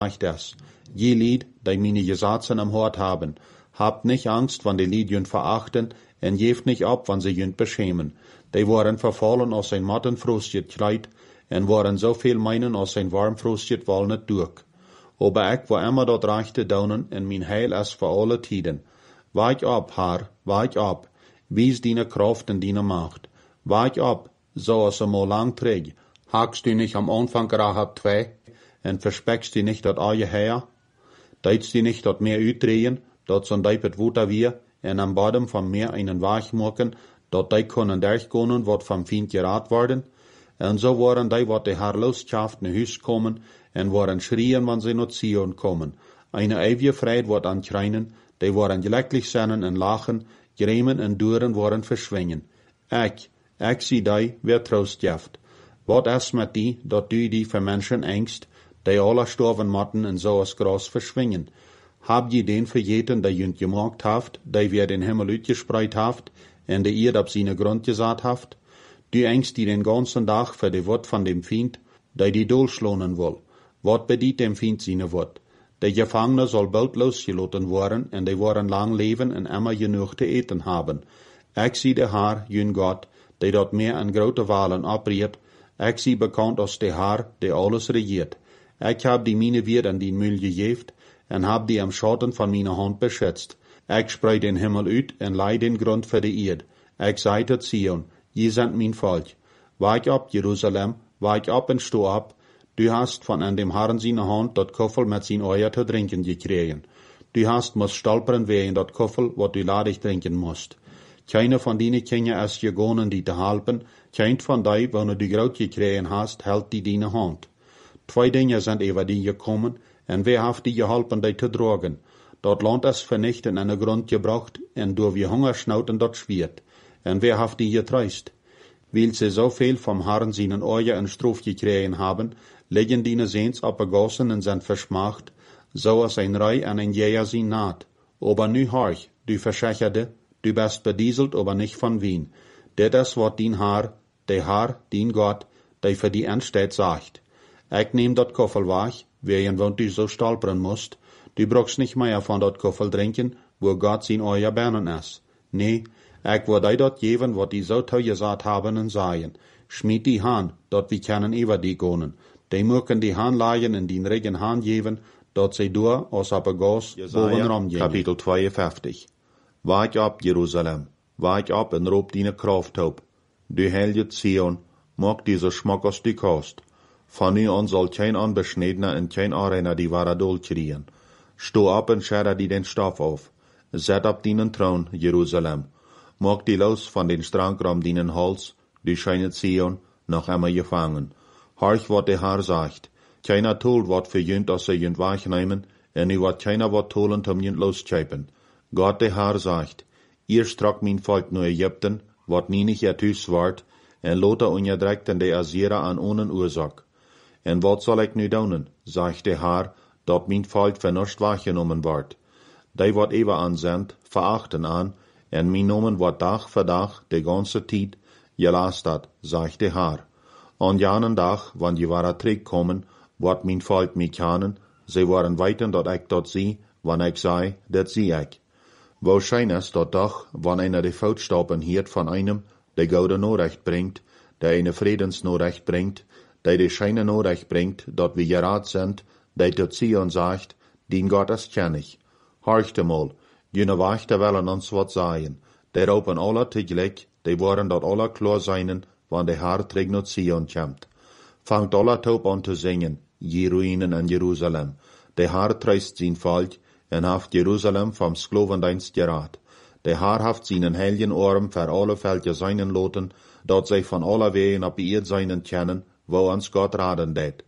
es. Je Lied, die meine Gesetze am Hort haben. Habt nicht Angst, wann die Lied jünt verachten, en geeft nicht ab, wann sie jünt beschämen. Die waren verfallen aus sein mattenfrostet Kleid, en waren so viel meinen aus sein warmfrostet Walnut durch. Aber ich war immer dort reichte daunen, en mein Heil ist für alle Tiden. Weich ab, Herr, weich ab, wies deine Kraft en deine Macht. Weich ab, so als mal lang träg. Hakst du nicht am Anfang Rahab 2, en verspeckst du nicht dort alle her? Deitst du nicht dort mehr uitdrehen, dort son deipet wuter wir, en am Bodem vom Meer einen Weich machen, dort dei können durchgehen, wat vom Feind gerat worden? En so waren die, wat de Herr lostschaft ne Hüs kommen, en waren schrien, wann sie not Zion kommen. Eine ewige Freit wat an Schreinen, die waren glücklich seinen en lachen, Grämen en Duren waren verschwingen. Ich sie die, wer Trost jaft. Wat is met die, dat du die für Menschen engst, die alle storven matten en so als Gras verschwingen? Hab je den vergeten, der jünt gemacht haft, der wir den Himmel uitgespreit haft, en der Erd ab seine Grund gesat haft? Du engst die den ganzen Tag für die Wort von dem Feind, der die durchschlonen will. Wat bedient dem Feind seine Wort? Der Gefangene soll bald losgelassen worden, en die waren lang leben en immer genug te eten haben. Ich sie der Herr, jün Gott, der dort mehr an grote Wahlen abriet, ich sie bekannt als der Herr, der alles regiert. Ich hab die meine wieder an den Müll gegeft, en hab die am Schatten von meiner Hand beschützt. Ich sprei den Himmel uit en leih den Grund für die Erd. Ich seite Zion, je sind mein Volk. Weich ab, Jerusalem, weich ab und steh ab. Du hast von an dem Herrn seine Hand dat Koffel mit sein Euer zu trinken gekriegen. Du hast muss stolpern wegen dat Koffel, wat du ladig trinken musst. Keine von denen Kinder ist gegangen, die te helpen. Kein von die, wenn du Graut gekriegen hast, hält die deine Hand. 2 Dinge sind über die gekommen, en wer hat die geholpen, die zu tragen? Dort Land ist vernichtet en Grund gebracht, en durch wie Hungersnauten dort schwirrt. En wer hat die getreust? Weil sie so viel vom Herrn seinen Euer en Struf gekriegen haben, legen die Sehns abgegossen und sind verschmacht, so als ein Rei an ein Jäger sie naht. Aber nu horch, du Verschächerte, du bist bedieselt, aber nicht von Wien. Das wat dein Herr, der Herr, dein Gott, der für die Endsteht sagt. Ich nehm dat Koffel wach, wen du so stolpern musst. Du brauchst nicht mehr von dat Koffel trinken, wo Gott sein Euer Bernen ist. Nee, ich will dir dort geben, wat die so teuer gesagt haben und sagen. Schmied die Hand, dort wir können über die gehen. Die mögen die Hand leihen in den Regen Hand geben, dort sie durch aus aber Gas boven rumgehen. Kapitel 52. Weich ab, Jerusalem, weich ab und rob deine Kraft auf. Du heilige Zion, mag diese Schmack aus die Kost. Von nu an soll kein Anbeschneidener und kein Arena die wahre Dol kriegen. Steh ab und scherre die den Stoff auf. Set ab deinen Thron, Jerusalem. Mag die los von den Strangram deinen Hals, du scheine Zion, noch immer gefangen. Horch, wat der Herr sagt. Keiner tut wat für jünt, als sie jünt wegnehmen, en nu wat keiner wat tolen, um jünt loschäpen. Gott der Herr sagt, ihr strak mein Volk nur Ägypten, wat nie nicht ertüs ward, en lote unjerdreckt in der Asira an ohnen Ursache. En wat soll ich nu daunen, sagt der Herr, dat mein Volk vernuscht wahrgenommen ward. Die wat ewa ansendt, verachten an, en mein Nomen wat Tag für Tag, de ganze Tijd, gelast hat, sagt der Herr. An janen Tag, wann die wahre Trick kommen, wat mein Volk mich kennen, sie waren weiten, dat ich dort sie, wann ich sei, dat sie ich. Wahrscheinlich ist dat doch, wann einer die Voetstappen hiert von einem, der goude Nachricht bringt, der eine Friedensnachricht bringt, der die scheine Nachricht bringt, dat wir gerat sind, der zu Zion sagt, den Gott ist kennig. Horchte mal, jene Wächter wollen uns wat sagen, der ropen alle tegelijk, die wollen dat alle klar seinen, wann der Herr trägt nach Zion kommt. Fangt alle taub an zu singen, je Ruinen an Jerusalem. Der Herr treist sein Volk, en haft Jerusalem vom Sklavendienst gerat. Der Herr haft seinen heiligen Arm für alle Völker seinen loten, dat sie von aller Wegen ab ihr seinen kennen, wo uns Gott raden det.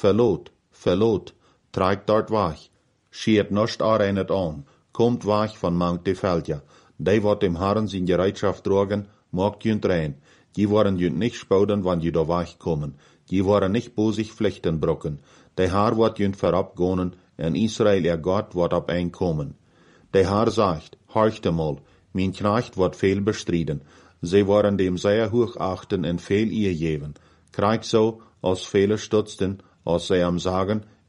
Verlot, trägt dort wach. Schiert nicht areinet an, kommt wach von mangt die Völker. Die wat dem Herrn sin Bereitschaft tragen, mag jünt rein. Die waren jünt nicht spauden, wann die da wach kommen. Die waren nicht bosig Pflichten brocken. Der Herr wat jünt verabgonen, en Israel ihr Gott wird ab einkommen. Der Herr sagt, horchte mal, mein Knecht wird viel bestriden. Sie waren dem sehr hoch achten en viel ihr geben. Krieg so, als viele stutzten, als sie am sagen,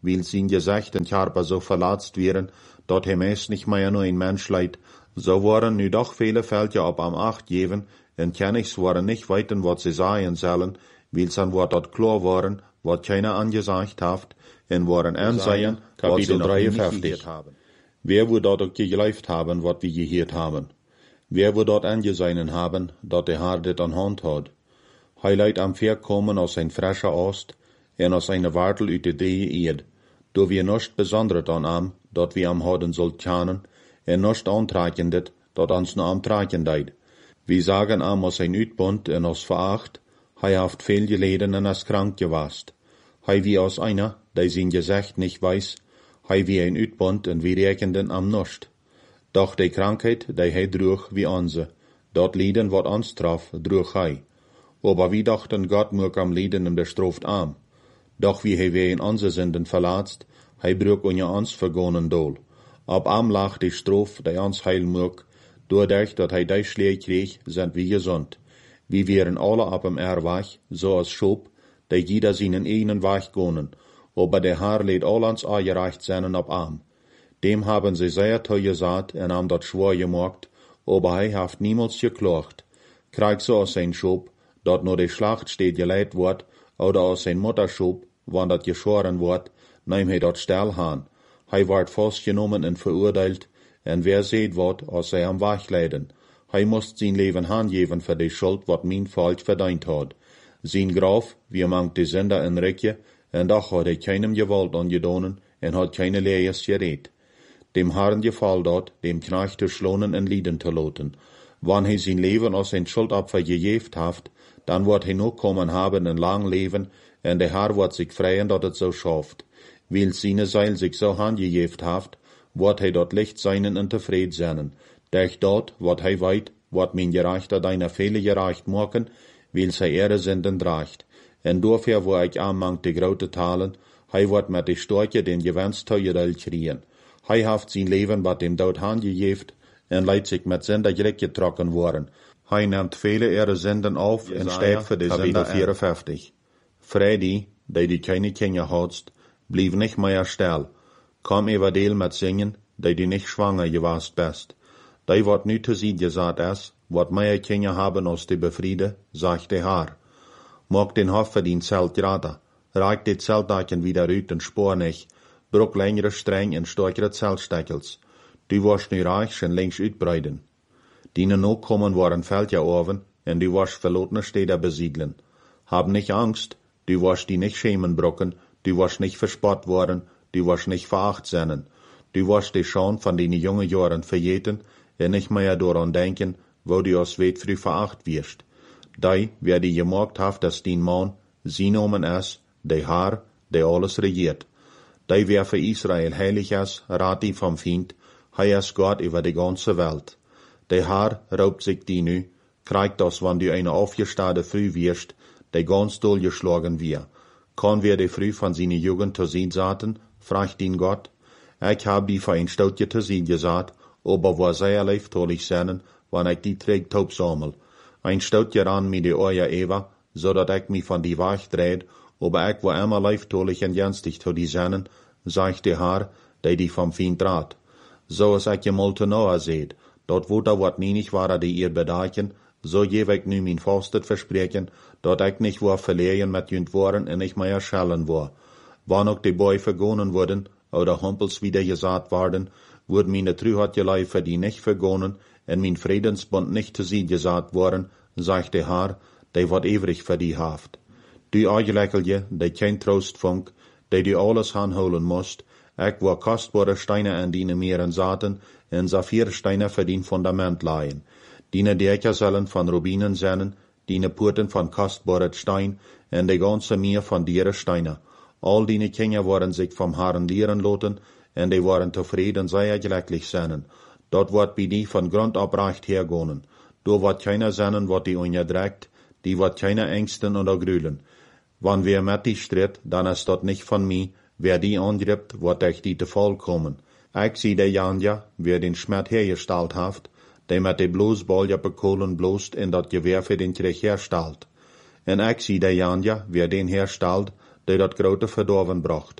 weil sein Gesicht und Körper so verletzt wären, dort he meist nicht mehr nur ein Mensch leid. So waren nu doch viele Fälle ab am Acht geben, und Königs waren nicht weiten, was sie sagen sollen, weil san war dort klar waren, was keiner angesagt haft, und waren ansehen, was sie noch nicht gehört haben. Wer wo dort auch geglaubt haben, was wir gehört haben? Wer wo dort angesehen haben, dort der Herr dit an Hand hat? Hij leidt am Ver kommen aus ein frischer Ost, en aus einer Wartel uit de Erd. Do wir nicht besonders an am, dort wir am Hoden sollt kennen, en nicht antreikendet, dort ans nur am treiken deid. Wir sagen am aus ein Uitbund en aus Veracht, hij haft viel geleden en as krank gewast. Hij wie aus einer, der sein Gesicht nicht weiß, hij wie ein Uitbund en wir rekenden am nicht. Doch die Krankheit, die hij droeg wie onze, dort lieden wat ons traf, droeg hij. Aber wie dachten Gott mög am Lieden und bestraft arm. Doch wie he in onze Sünden verlatzt, he brück unja ons vergonnen dol. Ab am lag die Strof, die ons heil mög, doordat dat he die Schläge kreeg, sind wir gesund. Wie wären alle ab am Erwach, so als Schop, die jeder seinen eigenen Weg gonnen, aber der Herr lädt all ans angereicht seinen ab arm. Dem haben sie sehr teuer gesagt, en am dat schwor gemacht, aber he haft niemals geklacht. Krieg so aus sein Schop, dort nur die Schlacht steht geleit wordt, oder aus sein Mutterschub, wann dat geschoren wordt, nehm he dort Stell han. Hij ward vastgenommen en verurteilt, en wer seht wat, als hij am Wach leiden. Hij moest zijn leven handgeven voor die Schuld, wat mijn Falsch verdient had. Zijn Graf, wie mangt die Sünder in Rikje, en doch had hij keinem Gewalt angedonen, en had keine Lees gereed. Dem Herrn gefall dort, dem Knecht te schlonen en lieden te loten. Wann hij zijn leven als zijn Schuldopfer gejeft haft, dann wird hij nog kommen haben ein lang Leben, en der Herr wird sich freien, dat het so schafft. Weil seine Seil sich so handgejeft haft, wird hij dort licht seinen en tevreden zijn. Durch dort, wat hij weit, wird mein Gerechter deiner Fehler gereicht machen, weil zij ihre Sünden draagt. En dafür, wo ich anmangt die grote Talen, hij wird mit die Storche den Gewinsteuerel kriegen. Hij haft sein Leben wat dem Dood handgejeft, en leidt sich mit Sünder getrokken worden. Hij nimmt viele ihre Sünden auf en steht für die Sünder 54. Freddy, die keine Kinder hatst, blieb nicht mehr still. Komm everdeel mit singen, die nicht schwanger gewast bist. Die wat nu zu sie gesagt ist, wat mehr Kinder haben als die Befriede, sagt der Herr. Mag den Hof für den Zelt grader, reich die Zeltdachen wieder uit en spoor nicht, bruch längere streng en stärkere Zeltsteckels. Du warst nu reich en links uitbreiden. Dine Nachkommen waren Feldjahroven, en du warst verlotene Städte besiedeln. Hab nicht Angst, du warst die nicht schämen brocken, du warst nicht verspott worden, du warst nicht veracht sennen. Du warst die schon von den jungen Jahren verjeten, en nicht mehr daran denken, wo du aus weit früh veracht wirst. Die, wer die gemerkt haft, dass den Mann, sie nomen es, der Herr, der alles regiert. Die, wer für Israel heilig ist, rat die vom Feind, hei ist Gott über die ganze Welt. Der Herr raubt sich die nu, kriegt das, wann du eine aufgestade Früh wirst, der ganz doll geschlagen wir. Kann wer die Früh von seiner Jugend zu sehen saten, fragt ihn Gott. Ich hab die für ein Stoutje zu sehen gesagt, aber war sehr leiftolig sein, wann ich die trägt taub sammel. Ein Stoutje ran mir die Ohr Eva, so dat ich mich von die Wach dreht, aber ich war immer leiftolig und jenstig zu die Sennen, sagt der Herr, der die vom Feind draht. So als ich je te nahe seht, dort wo da wat menig war, die ihr bedachen, so je ich nu mein Fastet versprechen, dort ich nicht war verlegen mit jünd waren en nicht mehr schellen war. Wann auch die Bäu vergonnen wurden, oder Humpels wieder gesagt worden, wurden meine Trühatjelei für die nicht vergonnen, en mein Friedensbund nicht zu sie gesagt worden, sagt der Herr, der wird ewig für die haft. Du Eigeleckelje, der kein Trostfunk, der du alles hanholen musst, ich war kostbare Steine an die Meeren saten, en Saphirsteine für den Fundament leihen. Dine Dächer sollen von Rubinen sein, dine Purten von kostbaren Stein, en de ganze Meer von dieren Steine. All dine Kinder waren sich vom Herrn lehren loten, en die waren zufrieden, sehr glücklich sein. Dort wird bei die von Grund ab recht hergonen. Do wird keiner sein, wat die unterdrückt, die wird keiner ängsten oder grühlen. Wann wer mit die stritt, dann ist dort nicht von mir, wer die angribt, wird euch die te voll kommen. Ich sieh der Janja, wer den Schmerz hergestellt haft, der mit de Bloßbolja bekohlen bloßt in dat Gewehr für den Krieg herstellt. En ich sieh der Janja, wer den herstellt, der dat grote Verdorven bracht.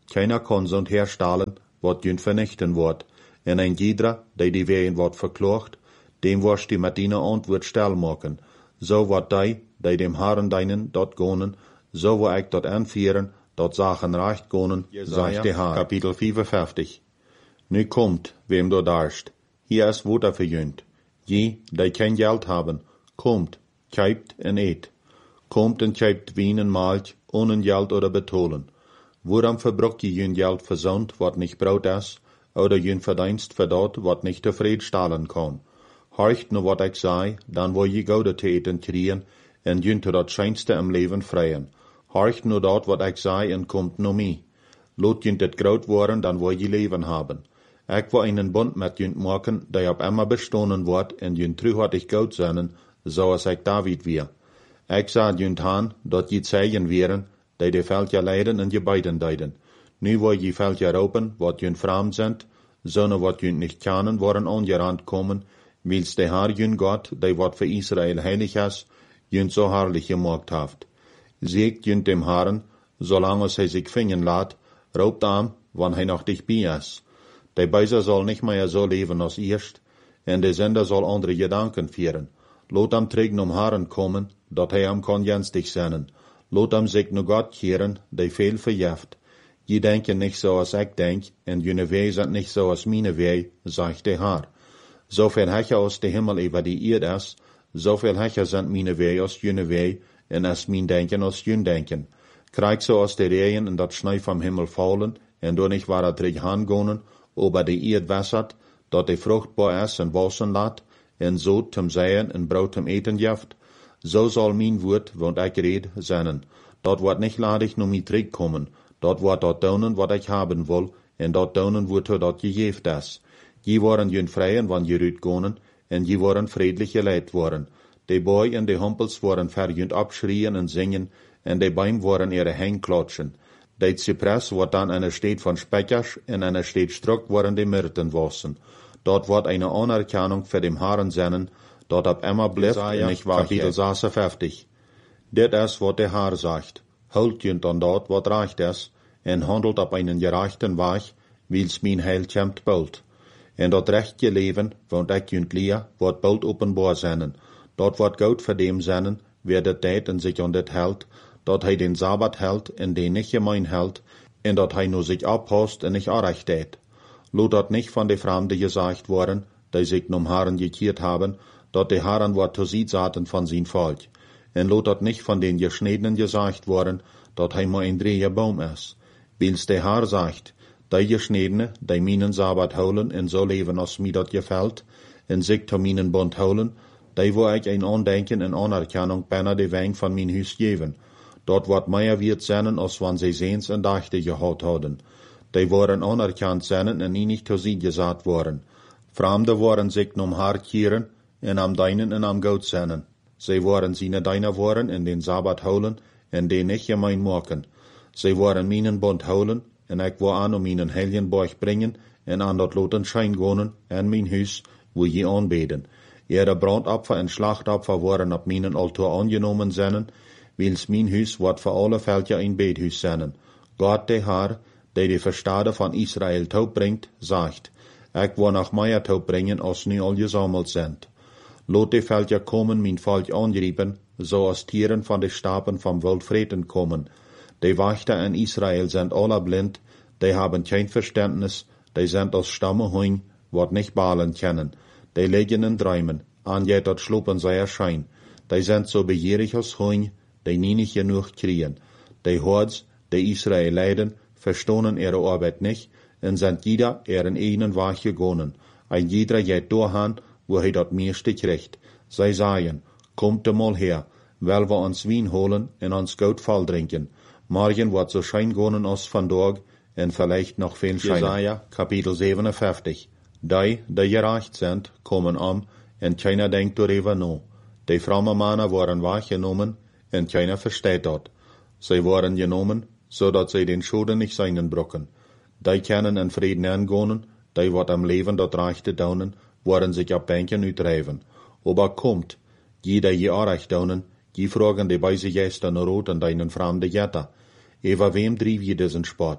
Keiner kann so herstellen, wat jünt vernichten wordt. En ein jeder, die wegen wordt verklocht, dem wirst die met dine antwoord stel maken. So wat die dem Herren deinen dort gonen, so wo ik dort anführen, dort Sachen recht gonen, sagt der Herr. Kapitel 55. Nu kommt, wem du darst. Hier ist Wutter für jünt. Je, die kein Geld haben, kommt, kauft en eet. Kommt en kauft Wein en Malch, ohne Geld oder betolen. Woran verbrucht je jün Geld versont, wat nicht Brot ist, oder jün Verdienst für dort, wat nicht tevreden stellen kann. Horcht nur wat ich sei, dann wo je Goude te eten kriegen, en jün te dat scheinste im Leben freien. Horcht nur dort, wat ich sei, en kommt no mi. Lot jün het groot worden, dann wo je Leben haben. Ich will einen Bund mit jün machen, der ab immer bestohnen wird, en jün trühartig Gott seinen, so als ich David wir. Ich sah jün han, dort je Zeichen wären, die Veld ja leiden en je beiden deiden. Nu wo je Veld ja ropen, wat jün fremd sind, sonne wat jün nicht kennen, worden angerannt kommen, wils der Herr jün Gott, der wat für Israel heilig ist, jün so herrlich gemacht haft. Siegt jün dem Herrn, solange es sich finden lässt, raubt am, wann noch dich bei ist. Der Beiser soll nicht mehr so leben als erst, en der Sender soll andere Gedanken führen. Lot am trägen Herrn kommen, dat am kann jenstig sein. Lot am sich nur Gott kehren, der viel verjeft. Je denken nicht so als ich denk, en jene Wege sind nicht so als meine Wege, sagt der Herr. So viel Hecher aus der Himmel über die Erde ist, so viel Hecher sind meine Wege aus jene Wege, en as mein Denken aus jün Denken. Krieg so aus der Regen en dat Schnee vom Himmel fallen, en du nicht war er hangonen, ober die Erde wässert, dat die fruchtbar ist en wassen lat, en so zum Säen en Brot zum Eten jaft, so soll mein Wort, wond ich red, sein. Dort wird nicht ladig nur mit Trick kommen, dort wird dort daunen, wat ich haben will, en dort daunen wird dort gejeft ist. Je waren jün freien, wann je rüt gonen, en je waren friedliche Leid worden. Die Boy en die Humpels waren verjünt abschrien en singen, en die Beim waren ihre Hängklatschen. Die Zypress wordt dan eine Steed van Speckers en eine Steed Struck waren die Myrten wassen. Dort wordt eine Anerkennung für dem Herrn sennen, dort ab immer blieft en ich war Kapitel 56. Dit is wat der Herr sagt. Holt jünt an dort, wat reicht es, en handelt op einen gerechten Weg, wils mein Heil kämmt bald. En dat rechtje leven, want ik jünt leer, wordt bald openbaar zijn. Dat wordt goud voor dem zijn, wer dat deed en zich aan dit held, dat hij den Sabbat held en den nicht gemein held, en dat hij nur sich abpasst en nicht arrecht deed. Lot dat nicht von de Fremden gesagt worden, die sich nom Herren gekehrt haben, dat de Herren wat zu sie zaten von sein Volk. En lot dat nicht von den Geschniedenen gesagt worden, dat hij maar ein dreher Baum is. Wils de Herr sagt, die Geschniedene, die meinen Sabbat holen en so leven als mir dat gefällt, en sich zu meinen Bund holen, die wo ich ein Andenken en Anerkennung bijna de Weng von mein Hus geven. Dort wordt mehr wird sein, als wann sie sehens en dachte gehad hadden. Die waren anerkannt sein en nicht zu sie gesagt worden. Fremde waren sich nom Herr kehren, en am deinen en am Gott sein. Sie waren seine deiner worden en den Sabbat holen, en den nicht gemein machen. Sie waren meinen Bund holen, en ich war an meinen heiligen Borg bringen, en an dat loten Schein gonen, en mein Hus, wo je anbeten. Ihre Brandopfer en Schlachtopfer waren op meinen Altar angenommen sein, wils mein Hus wordt voor alle Völker ein Bethus sein. Gott der Herr, der die Verstade von Israel taub bringt, sagt, ich will noch mehr taub bringen, als nu al gesammelt sind. Lot die Völker kommen, mein Volk anriepen, so als Tieren von den Staben vom Wildfreten kommen. Die Wächter in Israel sind alle blind, die haben kein Verständnis, die sind als Stamme Huing, wat nicht balen kennen. Die liegen in Träumen, an je dat schlupen sei erschein. Die sind so begierig als Huing, die nie nicht genug kriegen. Die Hords, die Israel leiden, verstohnen ihre Arbeit nicht, und sind jeder ihren eigenen Weg gegangen. Ein jeder geht durchhan, wo er dat meiste kriegt. Sie sagen, kommt mal her, weil wir uns Wein holen und uns gut voll trinken. Morgen wird so schein gehen als vandaag, und vielleicht noch viel scheiner. Jesaja, Kapitel 57. Die gerecht sind, kommen und keiner denkt darüber nach. Die frommen Männer waren wahrgenommen, und keiner versteht dort. Sie waren genommen, so dass sie den Schulden nicht seinen brocken. Die können in Frieden angehen, die wat am Leben dort rechte daunen, worden sich ab Bänken uitreiven. Aber kommt, jeder je arrecht daunen, die fragen die beise Gäste nur rot an deinen fremden Jätter. Über wem trieb je diesen Sport?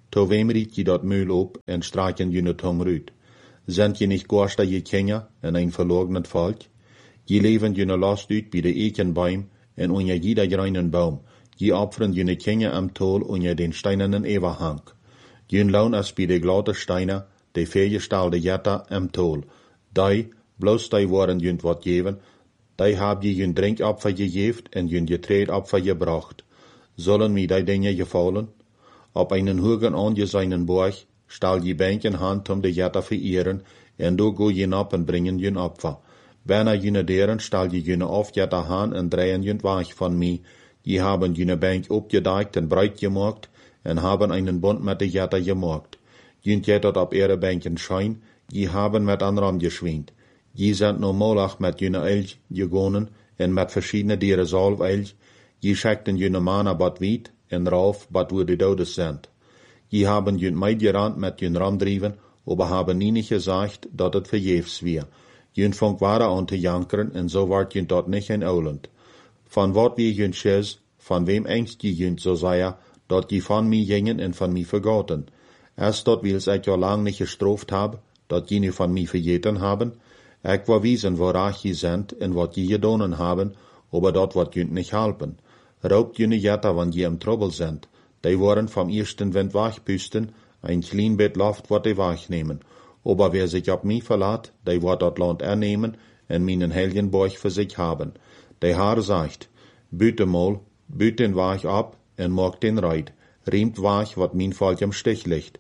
To wem riet je dat Mühl op en streichen je Tong rüt? Sind je nicht Gorster je Kinder en ein verlorgenet Volk? Je leven je last uit bij de Eichenbaum en unja jeder greinen Baum. Je opfern je Kinder am Tol unja den steinernen Everhang. Je laun as bij de glatte Steiner, de veergestalde Jetta am Tol. Die, bloos die worden je wat geven, die hab je Drinkopfer gegeven en je Getreidopfer gebracht. Sollen mir die Dinge gefallen? Op einen hogen angesehenen Borg stal je Bänken Hand de Jetta verehren, en do go je op en bringen je Opfer. Bijna jene deren stal je jene auf Jetta Hand en drehen je Wach von mir. Je haben jene Bank opgedeikt en breit gemacht, en haben einen Bund mit de Jetta gemacht. Je jettet op ihre Bänken schein, je haben mit anderen geschwint. Je sind no Molach mit jene Elch gegonnen, en mit verschiedene dieren Salvelch. Je schickten jene Mana bad wit, en rauf bad wo de Dodes sind. Je haben jene Meidgerand mit jene Ramdrieven, aber haben nie nicht gesagt, dat het verjefs wär. Jene fang ware an te jankeren, en so ward jene dort nicht in Ouland. Van wat wie jene schiz, van wem engst je jene so sei, dat je van mi gingen en van mi vergoten. Erst dort wils ich ja lang nicht gestroft hab, dat jene van mi verjeten haben. Ich war wiesen, woraach je sind en wat je gedonen haben, aber dort wat jene nicht halpen. Raubt jene Jetta, wann je im Trouble sind. Die waren vom ersten Wind wachpüsten, ein klein Bett Luft wat die wachnehmen. Aber wer sich auf mich verlat, die wird dat Land ernehmen en meinen Helgenborg für sich haben. Die Haar sagt, büte mal, büt den Wach ab en mag den Reit. Riemt Wach, wat mein Volk im Stich liegt.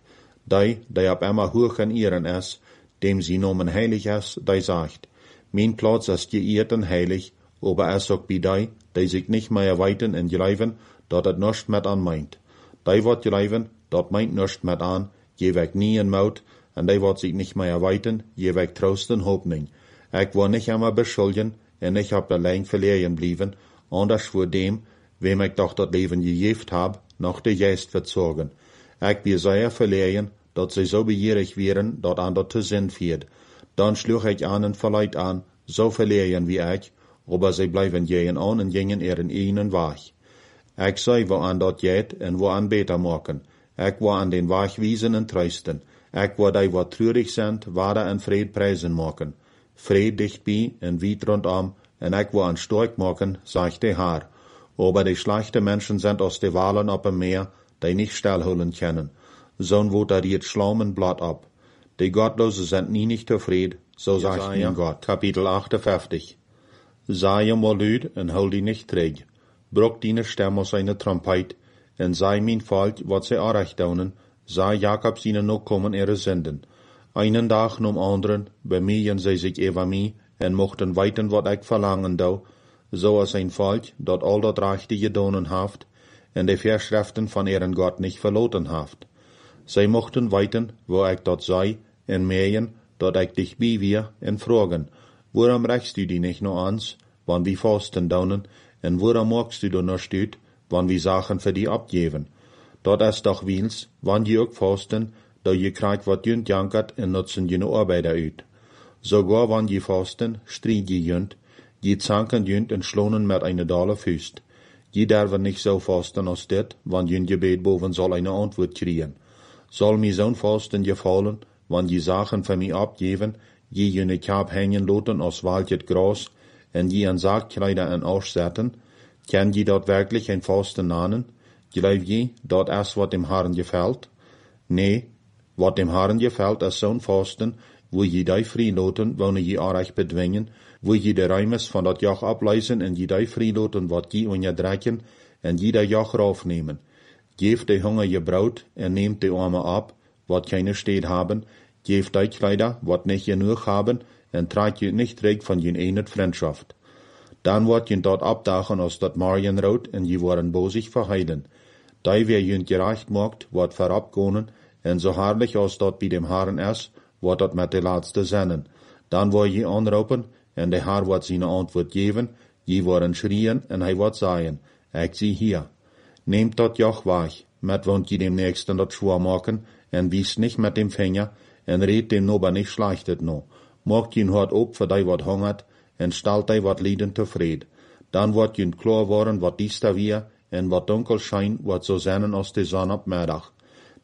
Die ab immer hoch in ihren es, dem sie nomen heilig es, die sagt, mein Platz ist geirrt und heilig, aber es auch bei die sich nicht mehr weiten en gleiven, dat het nischt met an meint. Die wat gleiven, dat meint nischt met an, je weg nie in Maut, en die wat sich nicht mehr weiten, je weg Trost en Hoffnung. Ich war nicht immer beschuldigen, en ich hab allein verlieren blieben, anders vor dem, wem ich doch dat Leben gegeft hab, noch de Geist verzogen. Ich bin sehr verlieren, dat sie so begierig wären, dat an dat te Sinn fiert. Dann schlug ich an en verleid an, so verlieren wie ich, aber sie bleiben gehen an en gingen ihren eigenen Weg. Ich sei, wo an dat geht en wo an beter machen. Ich war an den Weg wiesen en trösten. Ich war die, wat treurig sind, Ware en Fried preisen machen. Fried dichtbij en weit rundom, en ich war an stark machen, sagt die Haar. Aber die schlechte Menschen sind aus de Walen op dem Meer, die nicht stillholen können. Zo'n wo da riet Schlaumen blatt ab. Die Gottlose sind nie nicht zufrieden, so sagt mein Gott. Kapitel 58. Sei mal lüd en hol die nicht träg. Bruck die Stimme aus einer Trompet, en sei mein Volk, wat sie arecht daunen, sei Jakobs ihnen noch kommen ihre Sünden. Einen Tag nom anderen bemühen sie sich über mich, en mochten weiten, wat ich verlangen dau, so als ein Volk, dat all dat Rechte gedonen haft, en die Verschriften von ihren Gott nicht verloten haft. Sie mochten weiten, wo ich dort sei, en mähen, dat ich dich bei wir, en fragen, warum rächst du die nicht noch ans, wann wir fasten daunen, en warum magst du nicht ut, wann wir Sachen für die abgeben? Dat ist doch wils, wann die auch fasten, da je kriegt wat jünt jankert en nutzen jene Arbeiter ut. Sogar wann je fasten, stried je jünt, je zanken jünt en schlonen mit eine Dalle Füst. Je derven nicht so fasten als dit, wann jünt Gebet boven soll eine Antwort kriegen. Soll mir zo'n fasten gefallen, wann je Sachen für mich abgeben, je jene Kap hängen loten aus Waldjet Gras, en je an Sargkleider en Arsch zetten, kann je dort wirklich ein Fasten nanen? Glaub je, dat is wat dem Herrn gefällt? Nee, wat dem Herrn gefällt is zo'n Fasten, wo je die vrijloten, wanneer je arg bedwingen, wo je de Reimes van dat Joch ableisen en je die vrijloten wat je onderdrekken, en je de Joch raufnemen. Geef de Hunger je brood en neemt de Arme ab, wat keine steed haben, geef die Kleider, wat nicht genug haben, en tragt je nicht reg van je eenet Freundschaft. Dan wordt je dort abdagen als dat Marienrood en je worden bozig verheiden. Die wer je gerecht maakt, wordt verabgonen, en zo herrlich als dat bij dem Herren is, wordt dat met de laatste zennen. Dan wordt je aanroepen, en de Herr wordt zijn antwoord geven, je worden schrien, en hij wordt zeggen, ik zie hier. Nehmt dat Joch weg, met wond je dem Nächsten dat schwor maken, en wies nicht met dem Finger, en redt dem Nober nicht schlechtet no. Maakt je hart op, voor die wat hungert, en stelt die wat lieden tevreden. Dan wordt je klar worden wat dies da weer, en wat dunkel schijn, wat zo zennen als de zon op middag.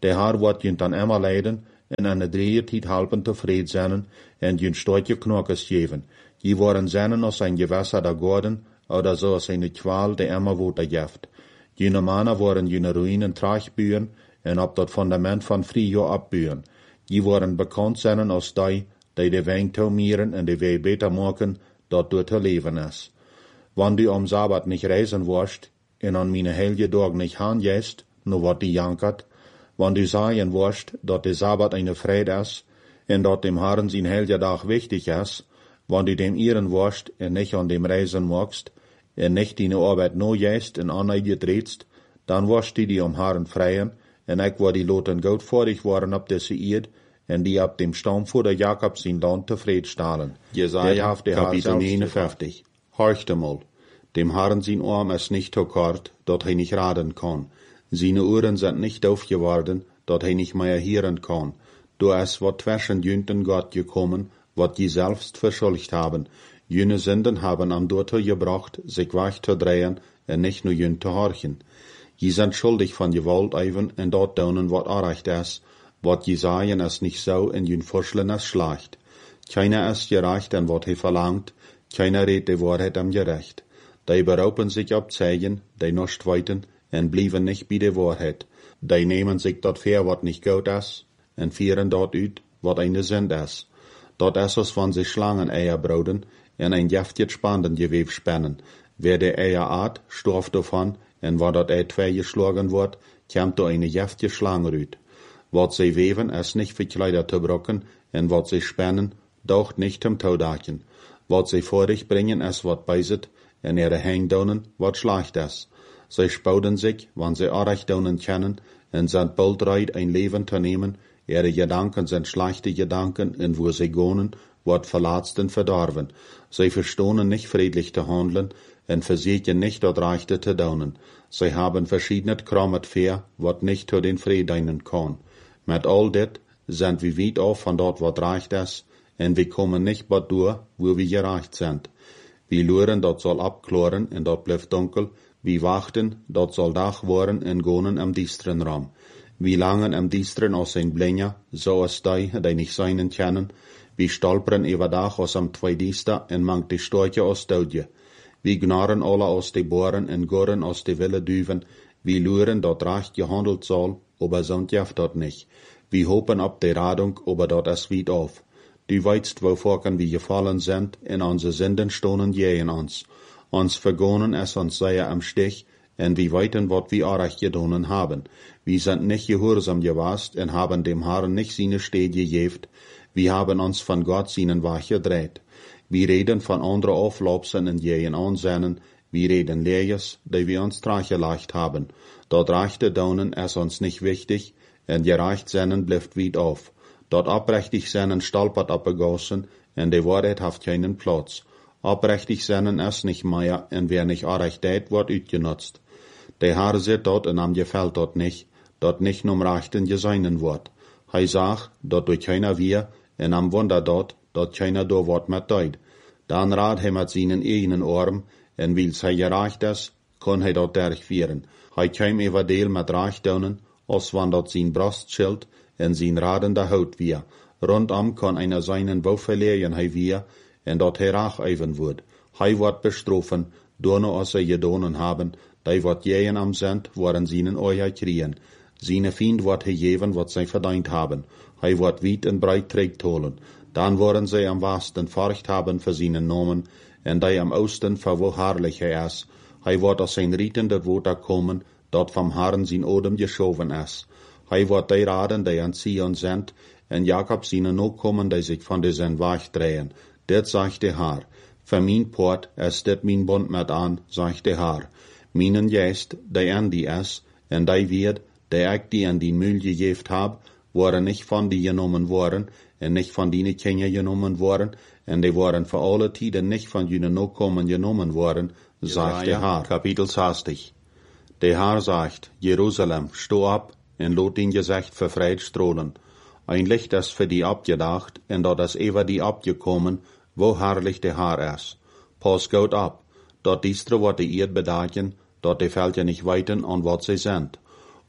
Der Haar wordt jint dan immer leiden, en aan de drieëntijd halpen tevreden zijn, en jint stootje knokkes geven. Je worden zennen als een gewasser der Gordon, oder so als eine Qual, der immer Woter jeft. Jene Männer worden jene Ruinen tragburen, en op dat fundament van Frio abburen. Je worden bekannt zijn als die de wijn tomieren en de wei beter maken, dat door te leven is. Wanneer du am Sabbat nicht reisen wirst, en an meine heilige Dag nicht handjest, no wat die jankert, wanneer du sagen wirst, dat de Sabbat eine Fried is, en dat dem Herrn sein heiliger Dag wichtig is, wanneer du dem ehren wirst, en nicht an dem reisen magst, en nicht deine Arbeit no jest en anneidje drehtst, dan wirst du die am Herrn freien, en ik word die loten goed vorig worden op deze eerd, en die op dem Stammvater Jakob zijn land tevreden stalen. Jesaja, Kapitel 59. Horchte mal, dem Herrn sein Arm ist nicht so kort, dat hij nicht raden kann. Seine Ohren sind nicht doof geworden, dat hij nicht mehr hören kann. Du ist wat zwischen jünten Gott gekommen, wat je selbst verschuldigt haben. Jene Sünden haben am Dorte gebracht, sich wach zu drehen, en nicht nur jün zu horchen. Je sind schuldig van Gewalt even en dat doen wat aanrecht is, wat je sagen is nicht so en jün vorschlen is schlecht. Keiner ist gerecht en wat hij verlangt, keiner redt de Wahrheit am gerecht. Die beroepen sich op Zeigen, die nicht weiten, en blijven nicht bei de Wahrheit. Die nehmen sich dat ver wat nicht gut is, en vieren dat uit wat eine Sünd is. Dat is als van sich Schlangen Eier broden, en ein jeftig spannend Gewebe spannen. Wer de Eier aat, storft davon, en waar dat Ei twee geschlagen wordt, komt er eine jeftige Schlange uit. Wat sie weven is nicht für Kleider zu brocken, en wat sie spannen, daucht nicht zum Taudachen. Wat sie vor dich bringen is wat beiset, en ihre Hengdonen wat schlecht is. Sie spouden sich, wann sie Arechdonen kennen, en sind baldreit ein Leben zu nehmen, ihre Gedanken sind schlechte Gedanken, en wo sie gonen, wat verlatzt en verdorven. Sie verstohnen nicht friedlich zu handeln, en versiegen nicht dat Rechte zu daunen. Sie haben verschiedene Krammet fair, wat nicht zu den Frieden kann. Mit all dit sind wir weit auf von dort wat recht is, en wir kommen nicht bad durch, wo wir gerecht sind. Wir luren, dat soll abkloren, en dat blijft dunkel. Wir wachten, dat soll Dach worden, en gonen am diestren Raum. Wir langen am diestren aus ein Blenja, so as die nicht seinen kennen. Wir stolpern über Dach aus am Zweidiester, en mangt die Storche aus Doudje. Wir gnarren alle aus de Boren en goren aus de wilde Düven. Wir luren, dat recht gehandelt soll, aber sonst jaft dat nicht. Wir hopen op de Radung, aber dat is weit auf. Du weißt, wovor wir gefallen sind, en onze Sünden stonen jähen uns. Uns vergonen es uns sehr am Stich, en wir weiten, wat wir arach gedonen haben. Wir sind nicht gehorsam gewast, en haben dem Herrn nicht seine Stede gegeft. Wir haben uns von Gott seinen Wach gedreht. Wir reden von anderen Auflopsen en jähen Ansennen, wir reden Leers, die wir uns trachgeleicht haben. Dort rechte Donen ist uns nicht wichtig, en gerecht sennen bleibt weit auf. Dort abrechtig sennen stolpert abgegossen, en die Wahrheit haft keinen Platz. Abrechtig sennen ist nicht mehr, en wer nicht arecht deit, wird utgenutzt. Der Herr sieht dort en am gefällt dort nicht num Rechten geseinen wird. Hij sagt, dort durch keiner wir, en am Wunder dort keiner do wird mit deut. Dan rat hij mit seinen eigenen Arm, en wils hij gerecht is, kon hij dort durchführen. Hij käm über deel mit Reichdonen, als wann dort sein Brustschild en sein radender Haut wir. Rundum kann einer seinen Bau verlieren hij wir, en dort hij rach even wird. Hij wird bestrafen, donno als er gedonen haben, die wat jähen am sind, worden seinen Euer kriegen. Seine Fiend wird hij geven, wat zij verdient haben. Hij wird weit en breit trägt holen. Dan worden zij am Westen Furcht haben für seinen Namen, en die am Osten für wo herrlich hij is. Hij wird aus sein rietender Woter kommen, dat vom Herrn sein Odem geschoven is. Hij wird die raden, die an Zion sind, en Jakob seine Nachkommen, die sich von diesen Weg drehen. Dit sagt der Herr. Für mein Port ist dit mein Bund mit an, sagt der Herr. Meinen Geist, die an die is, en die wird, die ich die an die Mühl gegeft hab, waren nicht von die genommen worden, en nicht von die Kinder genommen worden, en die waren für alle Tiden nicht von jenen Nachkommen genommen worden, sagt der Herr. Kapitel 60. Der Herr sagt, Jerusalem, steh ab, en lot dein Gesicht verfreit strahlen. Ein Licht ist für die abgedacht, en dort ist über die abgekommen, wo herrlich der Herr ist. Pass gut ab, dort diestre wird die Erd bedagen, dort die Felder nicht weiten an wat sie sind.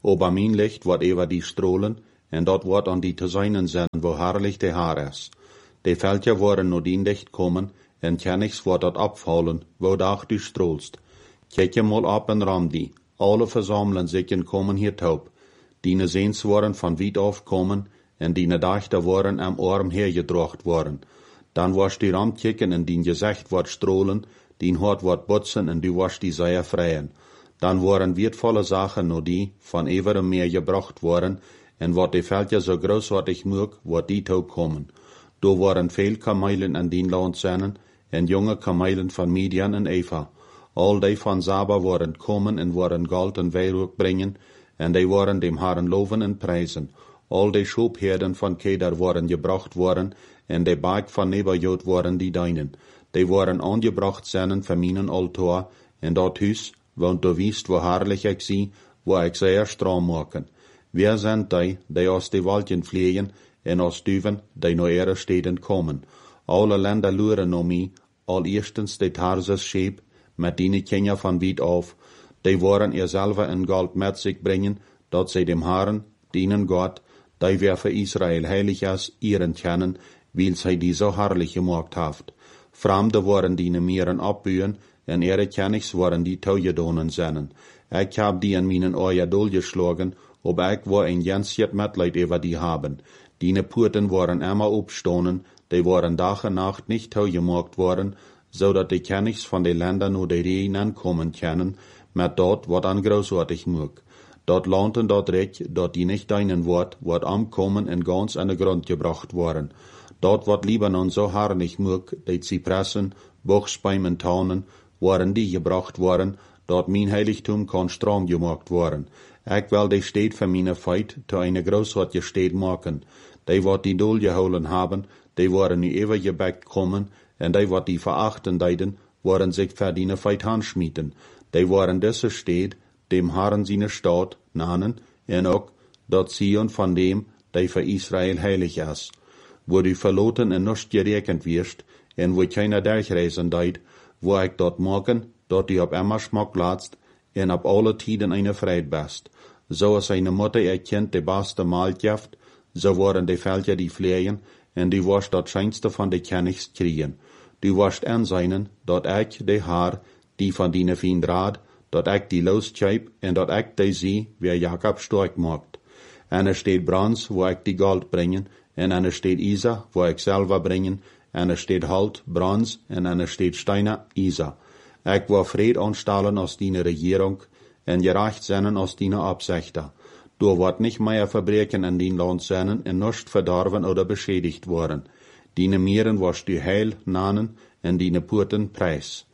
Aber mein Licht wordt über die strolen, en dat wordt aan die te zijnen zijn, wo herrlich de Haar is. De veldje worden nadien dicht komen, en kennigs wordt dat opvallen, wo dag du stroolst. Kijk je mal op en ram die, alle verzamelen zich en komen hier taub. Die zeens worden van weit af komen, en die dachten worden am arm hergedrocht worden. Dan was die ram kijken en die gezicht wordt strolen, die hart wordt botsen en du was die zeer vrijen. Dan worden wertvolle Sachen nur die van ever meer gebracht worden, en wat de veldje zo großartig moog, wordt die taub komen. Do waren veel kamelen in die land zijn, en jonge kamelen van Midian en Eva. Al die van Saba worden komen en worden goud en wierook brengen, en die worden dem Herren loven en prijzen. Al die schoopherden van Kedar worden gebracht worden, en de Berg van Nebajot worden die deinen. Die worden aangebracht zijn van mijn altaar, en dat huis, want du wiest, wo herrlich ik zie, wo ik zeer stram maken. Wer sind die aus de Waldjen vliegen, en aus duven, die naar ihre steden komen. Alle Länder luren om mij, al eerstens de Tarsus scheep, met die Kenia van weit af, die worden zelf in gold met zich brengen, dat zij dem Herren, dienen Gott, die wer für Israel heilig is, ihren kennen, weil zij die so herrlich gemacht haft. Fremde worden die meren opbuien, en ihre kennigs worden die touwgedonen zijn. Ik heb die in mijn oor dolgeslagen, ob ik wo een jensjet Mitleid über die haben. Die Purten worden immer opstonen, die worden Tag en Nacht nicht touwgemacht worden, zodat die kennigs van de Länder nur de Rehen ankommen können, met dort wat an großartig moog. Dort Land en dort Recht, dort die nicht deinen wordt ankommen en ganz an de Grund gebracht worden. Dort wat Libanon so herrlich moog, die Zypressen, Buchsbäumen, Taunen, worden die gebracht worden, dort mein Heiligtum kann stram gemacht worden. Ik wil die Stadt für meine Feit zu eine großartige Stadt machen. Die wat die Dol geholen haben, die worden nu ever gebackt kommen, en die wat die verachten deiden, worden sich für die Feit handschmieden. Die waren diese Stadt, dem Herren seine Stadt, nanen, en ook, dat Zion von dem, die für Israel heilig ist. Wo du verloten en nicht gerekend wirst, en wo keiner durchreisen deid, wo ik dort morgen, dort die op immer Schmack latst, en op alle Tiden eine Freit best. So als eine Mutter ihr Kind de beste Mahl geeft, so waren die Völker die Fleien, en die was dat scheinste von de Kennigs kriegen. Du warst anseinen, dat ik de Haar, die van die Fiend raad, dat ik die losscheip, en dat ik die zie, wer Jakob stark maakt. En er steht Brans, wo ik die Gold bringen, en er steht Isa, wo ik selber bringen, en er steht Halt, Brans, en er steht Steiner, Isa. Ik wil vrede aanstellen als die regering, en gerecht zijn als die Absichter. Du wordt nicht mehr Verbreken in die Land zijn en nicht verdorven oder beschädigt worden. Die Mieren was die Heil nanen en die Purten Preis.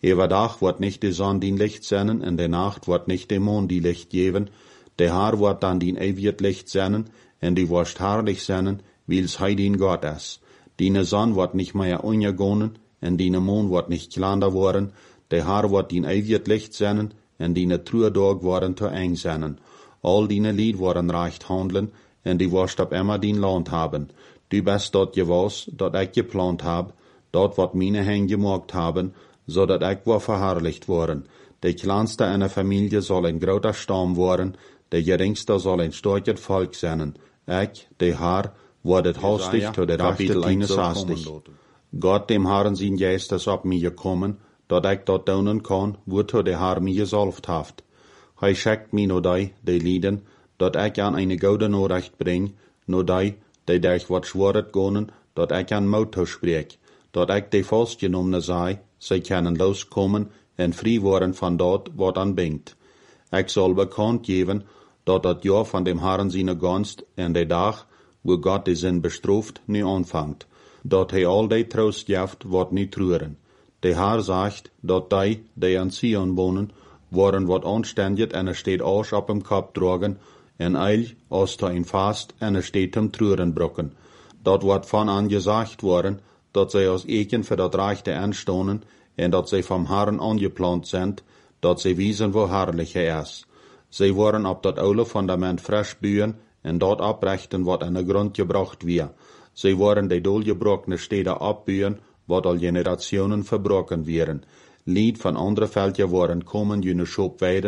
Dag wordt nicht die Sonne die Licht zijn en de Nacht wordt nicht de Mond die Licht geben. De Haar wordt dan die eeuwig Licht zijn en die wordt herrlich zijn, wils hij die Gott is. Die Sonne wordt nicht mehr untergehen en die Mond wordt nicht kleiner worden. De Haar wordt die eeuwig Licht zijn en die Truedag worden te eng zijn. Al die Lied worden recht handelen en die worst op immer die Land haben. Du bist dort gewas, dat ik geplant hab, dort wat meine Hände gemacht haben, so dat ik war verherrlicht worden. De kleinste einer Familie soll ein großer Stamm worden, de geringste soll ein starkes Volk sein. Ik, de Haar, wordt hastig zu der Kapitel 61. Gott dem Herren sein Geist ist op mir gekommen, dat ik dort donen kann, wozu der Herr mir gesalft haft. Hij schickt mir no die Lieden, dat ik an eine gute Nachricht bring, no die durch wat schworet gonen, dat ik an Motto spreek, dat ik de vastgenommene sei, zij kunnen loskommen en vrij worden van dat wat an bingt. Ik zal bekannt geven, dat Jahr van dem Herren seine Gunst en de dag, wo Gott de Sinn bestraft, nu anfangt, dat hij al de troost geeft wat niet treuren. De Herr sagt, dat die an Zion wohnen, worden wat anständig en er steht Arsch op dem Kopf dragen, en eil, als da ein Fast en er steht am Trüren brocken. Dat wordt van an gesagt worden, dat zij als Eken für dat Rechte anstonen, en dat zij vom Herren angeplant sind, dat zij wiesen, wo herrlich er is. Zij worden op dat oude Fundament frisch bühen, en dat abrichten, wat an de Grund gebracht wir. Zij worden de dolgebrochene Städte abbühen, wat al Generationen verbrochen wären. Lied van andere Völker worden kommen jene Schopweiden,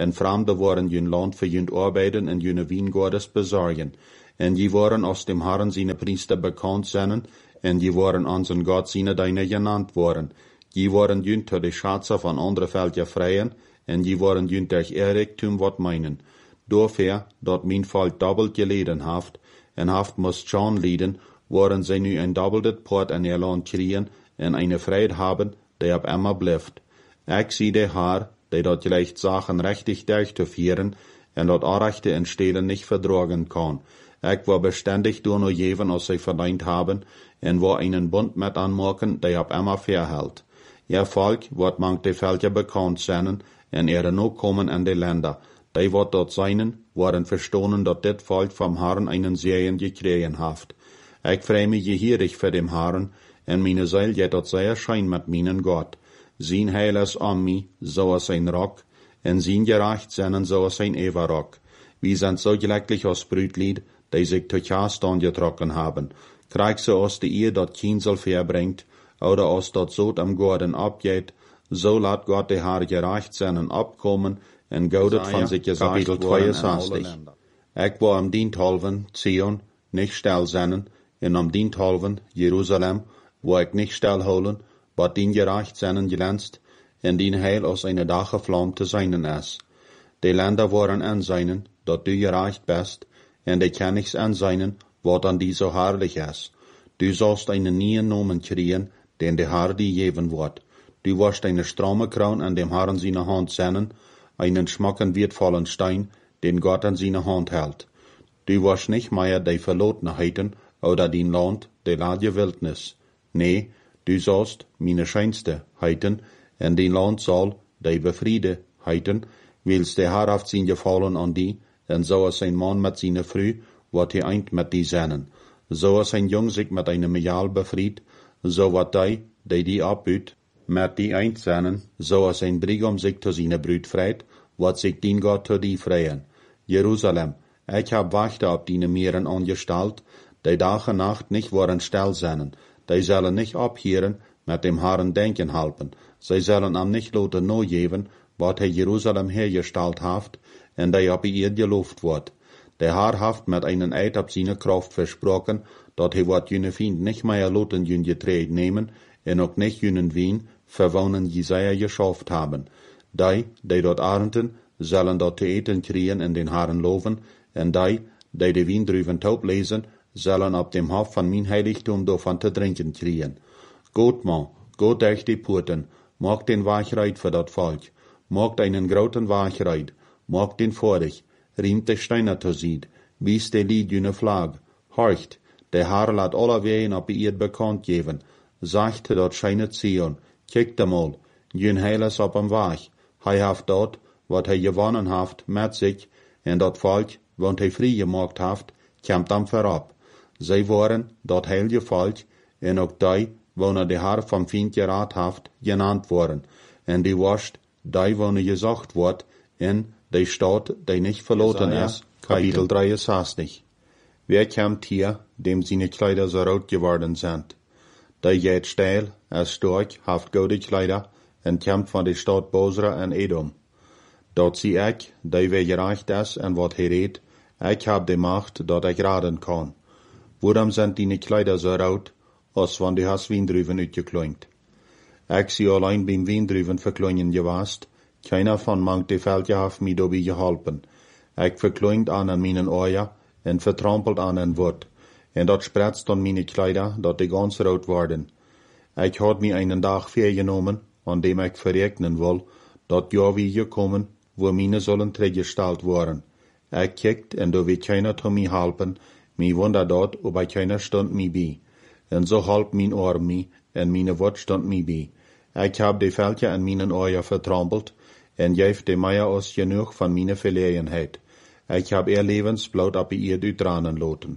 en Fremde waren jün Land für jün Arbeiten en jüne Wiengordes besorgen. En je waren aus dem Herrn seine Priester bekannt seinen, en je waren unseren Gott seine Deine genannt worden. Je waren jün te de Schatze von andere Völker freien, en je waren jün durch Reichtum wat meinen. Dafür, dort mein Volk doppelt geleden haft, en haft muss schon lieden, waren sie nu ein doppeltet Port an ihr Land kriegen, en eine Freiheit haben, die ab immer bleibt. Ich sie de Haar, die dort gleich Sachen richtig durchzuführen, en dort Anrechte in Stelen nicht verdragen kann. Ich war beständig durch nur jeven, als sie verdient haben, en war einen Bund mit anmachen, der ab immer verhält. Ihr Volk wird manche Völker bekannt sein, en ihre no kommen an die Länder. Die wird dort seinen, waren verstohlen, dass dit Volk vom Herrn einen Segen gekriegen haft. Ich freue mich gehierig für dem Herrn, en meine Seele geht dort sehr schein mit meinen Gott. Sein Heil ist an mich, so ist ein Rock, en sein Gerecht sein, so ist ein Everrock. Wir sind so glücklich aus Brütlied, die sich zu Chastan getrocken haben. Krieg sie aus der Ehe dort Kinsel verbringt, oder aus dort Sod am Gorden abgeht, so lat Gott der Herr gerecht sein abkommen, en gaudet von sich gesagt worden 62. Ich war am Diensthalven, Zion, nicht still sein, en am Diensthalven, Jerusalem, wo ich nicht stillholen, but din gerecht sein glänzt, en din Heil aus einer Dache Flamme zu seinen ist. Die Länder waren anseinen, dort du gerecht bist, en die Königs anseinen, wat an die so herrlich ist. Du sollst einen neuen Namen kriegen, den der Herr dir geben wird. Du wirst eine stramme Kraun an dem Herrn seine Hand sehen, einen schmacken wertvollen Stein, den Gott an seine Hand hält. Du wirst nicht mehr die Verlotenheiten oder den Land, die ladje Wildnis. Nee, du sollst meine schönste heiten, en den Land soll die Befriede heiten, wils der Herr haft sein Gefallen an die, en so ist ein Mann mit seiner Früh, wat hij eint mit die sennen. So ist ein Jung sich mit einem Majal befried, so wat die abbüt, mit die eint sennen, so ist ein Brigam sich zu seiner Brüd freit, wat sich dien Gott zu die freien. Jerusalem, ich hab Wachte ab die Meeren angestalt, die Tag und Nacht nicht waren still sennen, die sollen nicht abhieren, mit dem Herrn denken halten, sie sollen am nicht loten no geben, wat Jerusalem hergestellt haft, en die ab ihr gelobt wird. Der Herr haft mit einen Eid ab seine Kraft versprochen, dat wird jene Fiend nicht mehr loten jün Getreid nehmen, en auch nicht jünen Wien, verwohnen Jesaja geschafft haben. Die dort arenten, sollen dort zu eten kriegen in den Herrn loven, en die Wien drüben taub lesen, sollen ab dem Hof von mein Heiligtum davon zu trinken kriegen. Gott, Mann, Gott durch die Purten, mag den Wachreit für dat Volk, mag einen groten Wachreit, mag den vorig, riemt de Steiner zu sieht, wies de Lied jüne Flag, horcht, der Herr lat aller Wehen ab ihr bekannt geben, sagt dort scheine Zion, kickt mal, jün Heil is ab am Wach, hei haft dort, wat gewonnen haft, mit sich, en dat Volk, wont frei gemacht haft, kämmt am verab. Sie waren dort heilige Volk, en auch die, wo der Herr vom Fiend gerat haft, genannt worden, en die wascht, die wo gesagt wird, in die Stadt, die nicht verloren ist, Kapitel 63. Wer kämmt hier, dem seine Kleider so rot geworden sind? Die geht steil, als stark, haft gute Kleider, und kämmt von der Stadt Bosra in Edom. Dort sieh ich, die wer gereicht ist, und wat redt, ich hab die Macht, dat ich raten kann. Warum sind deine Kleider so rot, als wenn du hast Wiendrüven uitgekloinkt? Ich sie allein beim Wiendrüven verkloingen gewast, keiner von manch die Völker hat mich dabei geholpen. Ich verkloingt an meinen Eier und vertrampelt an ein Wort, und dat spretzt an meine Kleider, dat die ganz rot worden. Ich hat mir einen Tag vorgenommen, an dem ich verregnen will, dat ja wie gekommen, wo meine sollen trägestellt worden. Ich kickt, und da wird keiner zu mir helpen, mi wunder dort, ob keiner stund mi bei. Und so halb mein Ohr mi, und meine Wort stund mi bei. Ich hab die Völker an meinen Eier vertrampelt, en geeft de Meier aus genug von meine Verlegenheit. Ich hab ihr Lebensblut ab ihr uitranen loten.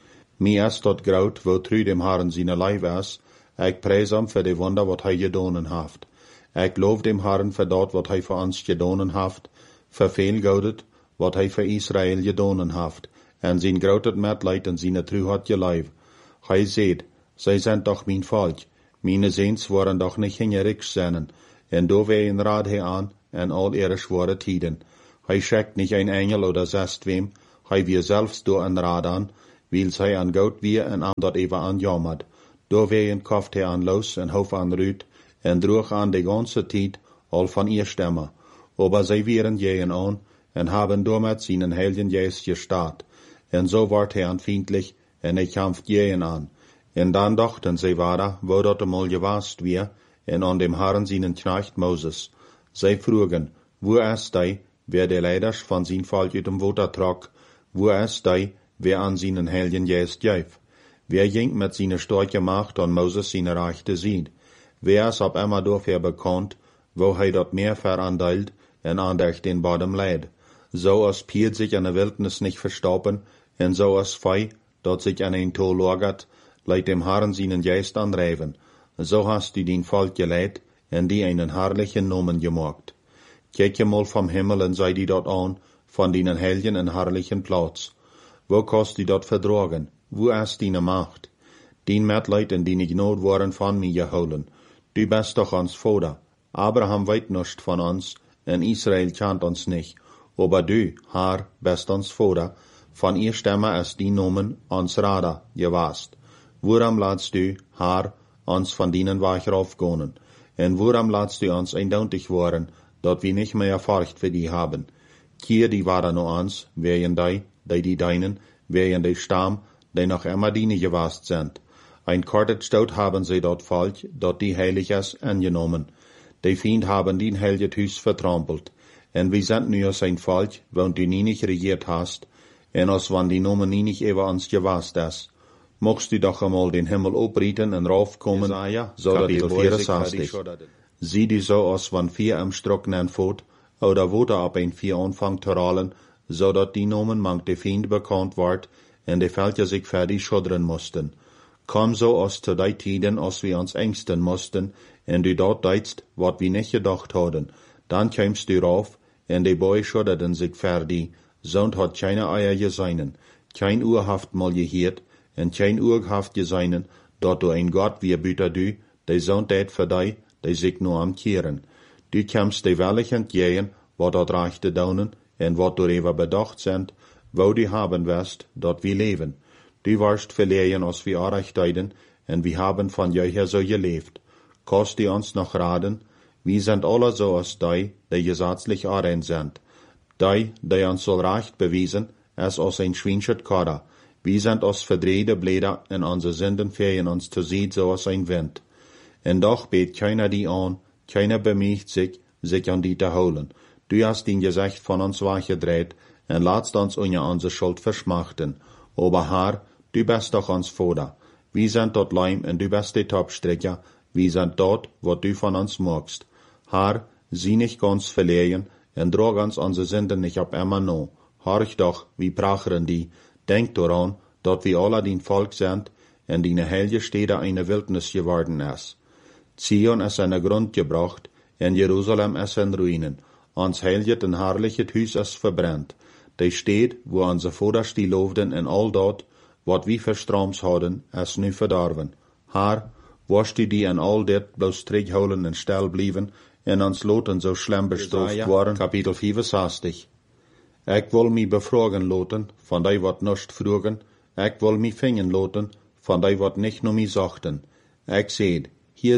Mir ist dort graut, wo trü dem Herrn seine Leib ist, ich preis ihm für die Wunder, wat gedonen haft. Ich lof dem Herrn für dort, wat für uns gedonen haft, für viel gaudet, wat für Israel gedonen haft, en sein grautet Mitleid en seine Trü hat geleib. Seht, sie sind doch mein Volk, meine Sehns waren doch nicht hingerig seinen, en do weh in Rat an, en all ihre schwere Tiden. Hij schickt nicht ein Engel oder zest wem, hij wir selbst door een raad an, weil zij an Gott wir en an dat even an jammert. Door ween kauft hij an los en hof an Rüt, en droeg an de ganze tijd al van ihr Stimme. Aber zij wieren jeen an, en haben damit seinen Heiligen Geist gestaat. En so ward hij anfindlich, en hij kämpft jeen an. En dan dachten zij weiter, wo dat einmal gewast wir, en an dem Herrn seinen Knecht Moses. Zij frugen, wo ist die, wer de Leiders van zijn volk uit dem Water trok, wo ist die, wer an seinen Heiligen Geist gaf? Wer ging mit seiner starke Macht an Moses seine Rechte sieht? Wer ist ab immer dafür bekannt, wo hij dat meer verandelt en anders den Bodem leid? So als Piet sich in der Wildnis nicht verstoppen, en so als Fei, dat sich an ein Tor lagert, leidt dem Herrn seinen Geist anreiven. So hast du den Volk geleid, en die einen herrlichen Namen gemacht. Kijk je mal vom Himmel en sei die dort an, von deinen heiligen en herrlichen Platz. Wo kannst du dort verdragen? Wo ist deine Macht? Den Mitleid en die Gnade waren von mir geholen. Du bist doch uns Vater. Abraham weet nicht von uns, en Israel kennt uns nicht. Aber du, Herr, bist uns Vater. Von ihr Stimme ist die Nomen uns Rader gewast. Worum lässt du, Herr, uns von deinen Weg raufgehen? En worum lässt du uns eindeutig worden, dat wir nicht mehr Furcht für die haben? Kier die waren nur uns, wegen die deinen, wegen die Stamm, die noch immer deine gewast sind. Ein kortet Stout haben sie dort Volk, dat die heilig ist, angenommen. Die Feind haben den heiligen Hus vertrampelt. En wir sind nu als ein Volk, wenn du nie nicht regiert hast, en als wann die Nomen nie nicht über uns gewast ist. Mochtst du doch einmal den Himmel oprieten en raufkommen, so dat die 64. Sieh die so als wann 4 am Strocknen fort, oder wo da ab ein 4 anfangt zu rollen, so dat die Nomen mank de Feind bekannt ward, en de Völker sich fertig schuddern mussten. Komm so aus zu die Tiden, als wir uns ängsten mussten, en du dort deitst, wat wir nicht gedacht hadden. Dann kämst du rauf, en de Boy schudderten sich fertig, so'n hat keine Eier geseinen, kein Urhaft mal gehiert, en kein Urhaft geseinen, dort du ein Gott wie büter du, de so'n tät für die, de sich nur am Kehren. Du kämst de wellig entgehen, wat dort reichte daunen, en wat du ever bedacht sind, wo du haben wirst, dort wir leben. Du warst verlegen, als wir Arrechtdeiden, en wir haben von jeher so gelebt. Kannst du uns noch raten? Wir sind alle so als die gesetzlich arrein sind. Die uns soll Recht bewiesen, es als ein Schweinschet Kader. Wir sind als verdrehte Blätter, en unsere Sünden fehlen uns zu sehen, so als ein Wind. En doch bet keiner die an, keiner bemüht sich an die zu holen. Du hast den Gesicht von uns weggedreht, en lässt uns unsere Schuld verschmachten. Aber Herr, du bist doch uns Vater. Wir sind dort Leim, en du bist die Topstricker. Wir sind dort, wo du von uns magst. Herr, sieh nicht ganz verlegen, en drog uns unsere Sünden nicht ab immer no. Horch doch, wie prachern die. Denk daran, dat wir alle dein Volk sind, en die heilige Städte eine Wildnis geworden ist. Zion ist eine Grund gebracht, en Jerusalem ist in Ruinen. Ons heilige en herrliche Hus ist verbrennt. Die Stadt, wo unsere Vater stilovden en all dort, wat wir verstroms hadden, ist nu verdorven. Herr, was du die en all dit bloß terugholen en stil blieven, en ons loten so schlimm bestraft worden. Kapitel 65. Ik wil mij bevragen loten, van die wat nicht vroegen, ik wil mij vingen loten, van die wat nicht nur mij zachten. Ik zeid, hier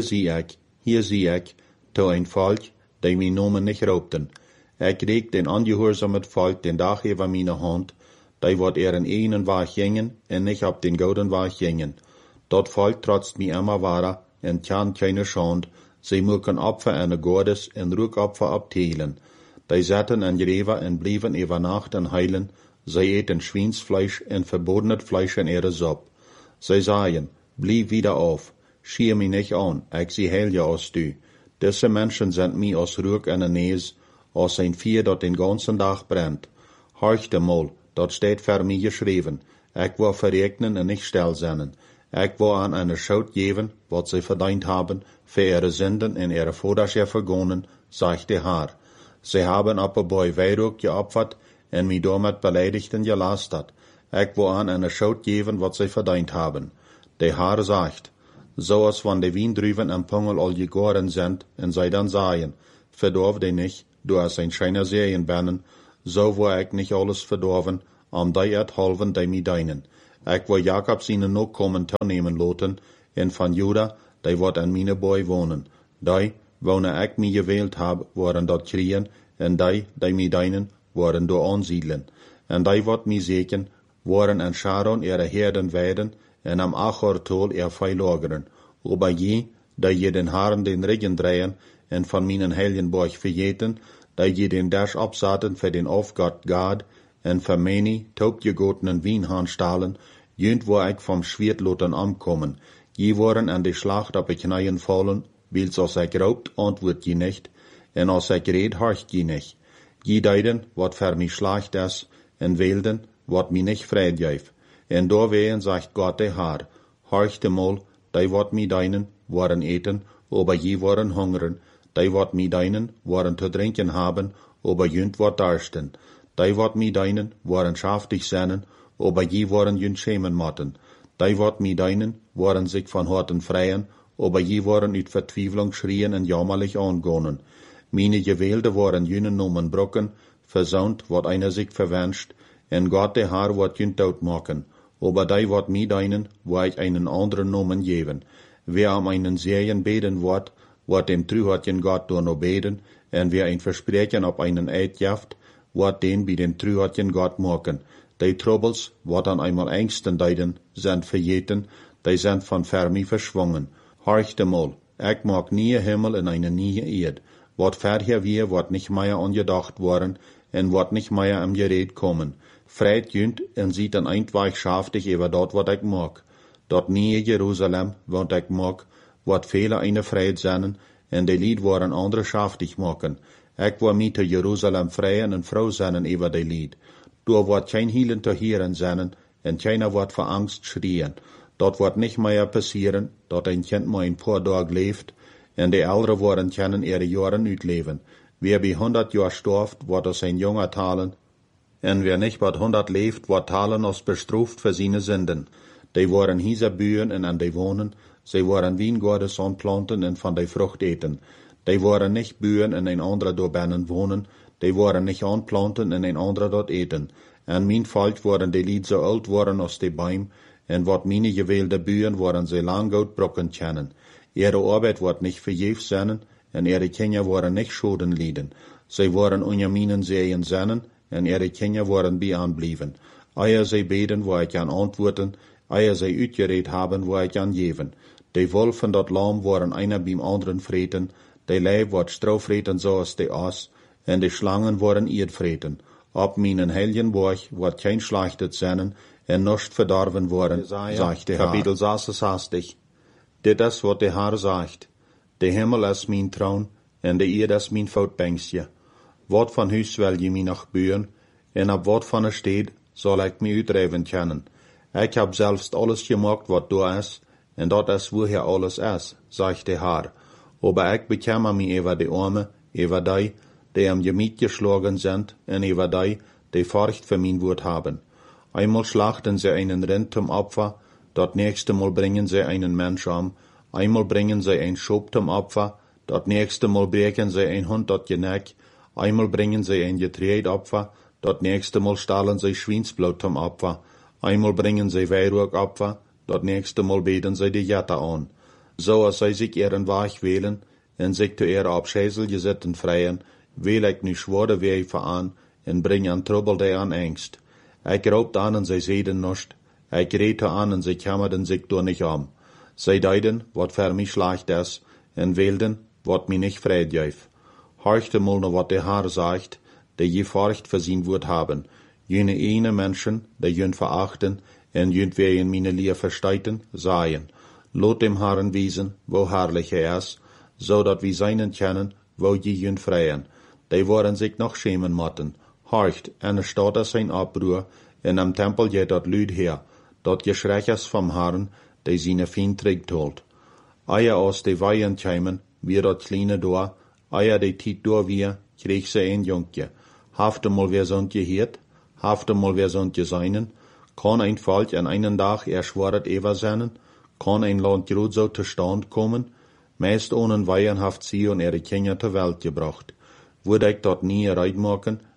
zie ik, to een volk, die mijn nomen nicht raubten. Ik reeg den angehorsamen volk den dag over mijn hand, die wat ihren einen Weg gingen, en nicht ab den gouden Weg gingen. Dat volk trotzt mij immer wahrer, en kan keine Schand, sie mögen Opfer en Gottes en Rückopfer abteilen. Die zaten en greven en blieven über Nacht en heilen, sie eten Schweinsfleisch en verbodenet Fleisch in ihre Suppe. Sie sagen, blieb wieder auf, schier mich nicht an, ich sie heil ja aus du. Diese Menschen sind mir aus Ruck en Nees, aus ein Vier, dat den ganzen Tag brennt. Horchte mal, dat steht für mich geschrieben, ich will verregnen en nicht still sein. Ich will an eine Schuld geben, wat sie verdient haben, für ihre Sünden in ihre Vaterschaft vergonnen, sagt der Herr. Sie haben aber bei Weihrauch geopfert en mich damit beleidigt und gelastet. Ich will an eine Schuld geben, wat sie verdient haben. Der Herr sagt, so als wenn die Wiendrüben am Pungel all gegoren sind, en sie dann sagen, verdorf dich nicht, du hast ein scheiner Serienbannen, so war ik nicht alles verdorven, die het halven die mi deinen. Ik wil Jakob zijn Nachkommen nemen laten, en van Juda, die wordt aan mijn boy wonen. Die, wonen ik mi gewählt heb, worden dat kriegen, en die mi deinen, worden door aansiedelen. En die wordt mi zeken, worden aan Sharon ihre Herden weiden, en am Achortol ihr Fei lageren. Aber die je den Haaren den Regen drehen, en van mijn Heiligenborg vergeten, die je den Dash abzaten für den Aufgott Gad, en für meine taubgegotenen Wienhahnstahlen, jünt wo ich vom Schwertloten ankommen. Je waren an die Schlacht op ich Kneien fallen, wils als ich raubt, antwort je nicht, en als ich red, horcht je nicht. Je deiden, wat für mich schlecht is, en wählden, wat mi nicht Fried geif. En doorwegen sagt Gott der Herr, horchte mal, die wat mi deinen, waren eten, aber je waren hungern, die wat mi deinen, waren zu trinken haben, aber jünt wat darsten. Die wat mi deinen, waren schaftig seinen, aber je waren jünt schämen matten. Die wat mi deinen, waren sich von Horten freien, aber je waren uit Vertwiefelung schrien en jammerlich angonen. Meine Gewählte waren jünen Nomen brocken, versaunt, wat einer sich verwünscht, en Gott der Herr wat jünt dood machen. Aber die wat mi deinen, wo ich einen anderen Nomen geben. Wer am einen Serien beten wird, wat dem Trühatjen Gott door no beten, en wer ein Versprechen op einen Eid jaft, wat den bei den Trühatjen Gott machen. Die Troubles, wat an einmal Ängsten deiden, sind vergeten, die sind von Fermi verschwungen. Horchte mal, ich mag nie Himmel in eine nie Erd. Wat vorher wir, wat nicht mehr angedacht worden, en wat nicht mehr am Gerät kommen. Freit jünt en sieht an eindweich schaftig über dort, wat ich mag. Dort nie Jerusalem, wat ich mag, wat viele eine Freit sennen, en die Lied waren andere schaftig machen. Ich war mit Jerusalem freien en froh sennen über die Lied. Dort wird kein Hielen zu hören sennen, en keiner wird vor Angst schrien. Dort wird nicht mehr passieren, dort ein Kind mal ein paar Tage lebt, en die Ältere worden können ihre Jahre uitleven. Wer bei 100 Jahren storft, wird aus ein junger talen, en wer nicht bei 100 lebt, wird talen als bestraft für seine Sünden. Die waren hieser Bühen en an die wohnen, sie waren Wiengottes anplanten en von die Frucht eten. Die waren nicht Bühen en ein anderer dort binnen wohnen, die waren nicht anplanten en ein anderer dort eten. En mein Volk waren die Lied so alt worden als die Baum, en wat meine gewählte Bühen waren sie lang gut brocken kennen. Ihre Arbeit wird nicht vergebens sein, en ihre Kinder waren nicht Schulden lieden. Sie waren unter meinen Sehen seinen, en ihre Kinder waren bei anblieben. Eier sie beten, wo ich kann antworten, eier sie uitgeredet haben, wo ich kann geben. Die Wolfen dort Lamm waren einer beim anderen vreten, die Leib wird Straufreten so als die Aas, en die Schlangen waren Erdfreten. Ab meinen Heiligenborg wird kein Schlechtet sein, en nicht verdorben worden, sagt der Kapitel 66. Dit is wat de Herr sagt. De Himmel is mijn troon, en de Erde is mijn voetbankje. Wat van huis wil je mij nog buren, en op wat van een stad zal ik mij uitdrijven kunnen. Ik heb zelfs alles gemaakt wat daar is, en dat is woher alles is, sagt de Herr. Aber ik bekemmer mij over de Arme, over die am Gemiet geschlagen sind, en over die Furcht für mein Wort haben. Einmal schlachten sie einen Rind zum Opfer, dat nächste Mal bringen sie einen Mensch um, einmal bringen sie ein Schub zum Opfer, dat nächste Mal brechen sie ein Hund dat Geneck, einmal bringen sie ein Getreidopfer, dat nächste Mal stahlen sie Schweinsblut zum Opfer, einmal bringen sie Weihrauchopfer, dat nächste Mal beten sie die Jette an. So als sie sich ihren Weg wählen, en sich zu ihrer Abschäsel gesitten freien, wähl ich nicht schwore Wege an, en bring an Trouble die an Angst. Ich raubt an en sie sehen nicht, ich rede an en sie kämmerden sich door nicht um. Sie deiden, wat für mich schlecht is, en wählden, wat mich nicht Fried geif. Horchte mal noch wat der Herr sagt, die je Furcht für sein Wort haben. Jene eine Menschen, die jün verachten, en jünt wer in meine Lehr versteiten, seien. Lot dem Herrn wiesen, wo herrlich is, so dat wir seinen kennen, wo je jün freien. Die waren sich noch schämen motten. Horcht, en staat is sein Abruhr, en am Tempel geht dat Lüd her, dat Geschrechers vom Herrn, die seine Feind trägt holt. Eier aus de Weihen kämen, wir dat kleine Dor, eier de Tiet Dor wir, krieg se ein Junkje. Hafte mal wer sontje hiert, hafte mal wer sontje seinen, kann ein Volk an einen Tag erschworet ewer seinen, kann ein Land grad so zu Stand kommen, meist ohne Weihen haft sie und ihre Kinder zur Welt gebracht. Würde ich dort nie reid machen,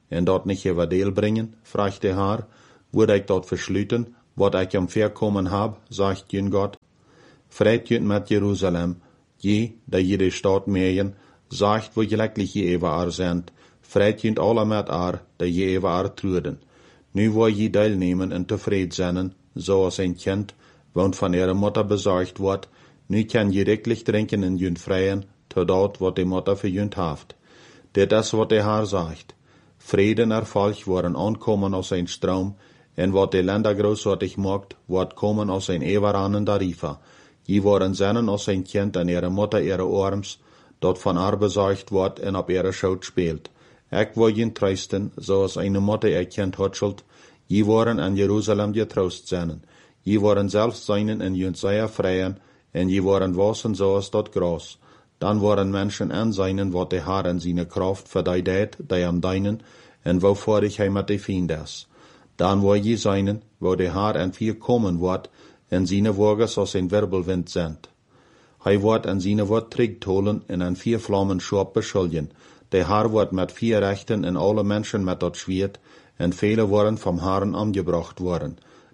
en dat niet je deel brengen, vraagt de Haar, word ik dat versluiten, wat ik am verkommen heb, zegt jün God. Vreit jün met Jeruzalem, je, dat je de stad meeën, zegt wo gelijklich je even ar zendt, vreit jün alle met ar, dat je even ar truden. Nu wil je deelnemen en tevreden zijn, zoals een kind, want van ihre Mutter bezorgd wordt, nu kan je riklich drinken in jün vrijen, totdat wat de Mutter verjünt heeft. Dit is wat de Haar zegt. Vrede en Erfolg worden aankomen aus een stroom, en wat de Länder großartig macht, wordt komen aus een eeuwigranende Riva. Je worden zennen als een kind en ihre Mutter ihre arms, dat van haar bezorgd wordt en op ihre schoot speelt. Ik wil je troosten, zoals een Mutter ihr Kind hutschelt, je worden in Jeruzalem getroost zennen. Je worden zelfs zijnen in jün zeer vrijen, en je worden wassen zoals dat gras. Dan worden mensen en zijnen wat de Haar in zijn kracht voor die deed, die am deinen, en waarvoor hij met de vriend is. Dan wil je zijnen, wo de Haar en vier komen wordt, en zijn wogens als een wirbelwind zendt. Hij wordt en zijn woord terugtolen en een vier vlammen schop beschuldigen. De Haar wordt met vier rechten en alle mensen met dat zwiert, en vele worden vom Haaren omgebracht worden.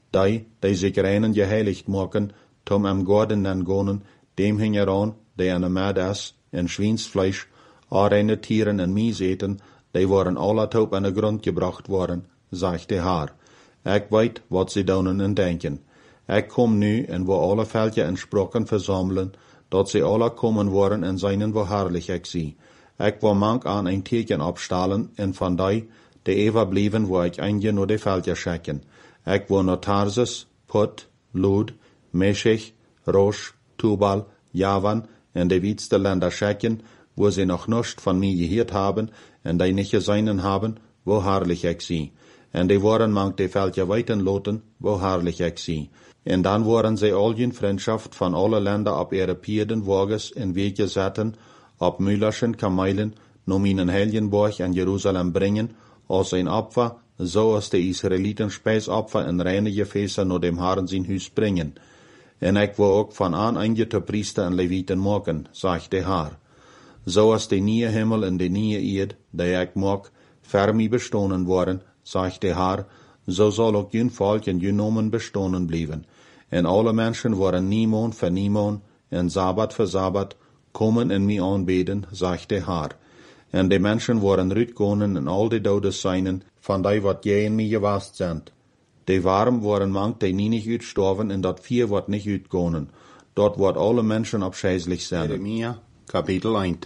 Die zich reinen geheiligd maken, tom am Gorden en gonen, dem hing aan, die an de mad is, en schwiensfleisch, reine Tieren en mies eten, die worden alle top aan de grond gebracht worden, zegt de Haar. Ik weet wat ze doen en denken. Ik kom nu en wo alle veldje en sprokken verzamelen, dat ze alle komen worden en zijn wo herrlich ik zie. Ik wil mank aan een teken opstalen en van die even blijven wo ik eindje naar de veldje schikken. Ik wil naar Tarsus, Put, Lud, Meshech, Rosh, Tubal, Javan en de wietste Länder schikken, wo sie noch nichts von mir gehört haben en die nicht gesehen haben, wo herrlich ich sie. En die worden mank de veldje weiten loten, wo herrlich ich sie. En dan worden sie all in Freundschaft von alle Länder op ihre Pierden woges in Wege zetten, op Müllerschen Kamelen, nom ihnen Helgenborg en Jerusalem bringen, als een Opfer, zoals de Israeliten Speisopfer en reine Gefäße naar dem Herrn zijn huis bringen. En ik wil ook van aan eindje Priester en Leviten maken, zegt de Haar. Zoals de nieuwe Himmel en de nieuwe Eerd, die ik maak, fermi bestonen worden, zegt de Haar, zo zal ook jün volk en jün nomen bestonen blijven. En alle mensen worden niemand voor niemand, en Sabbat voor Sabbat, komen en mij aanbeden, zegt de Haar. En de mensen worden uitkomen en al de doden zijn, van die wat jij en mij gewaast zijn. De warm worden mank die niet uitstorven en dat vier wordt niet uitkomen. Dort wordt alle mensen opscheiselijk zijn. Jeremia, kapitel 1.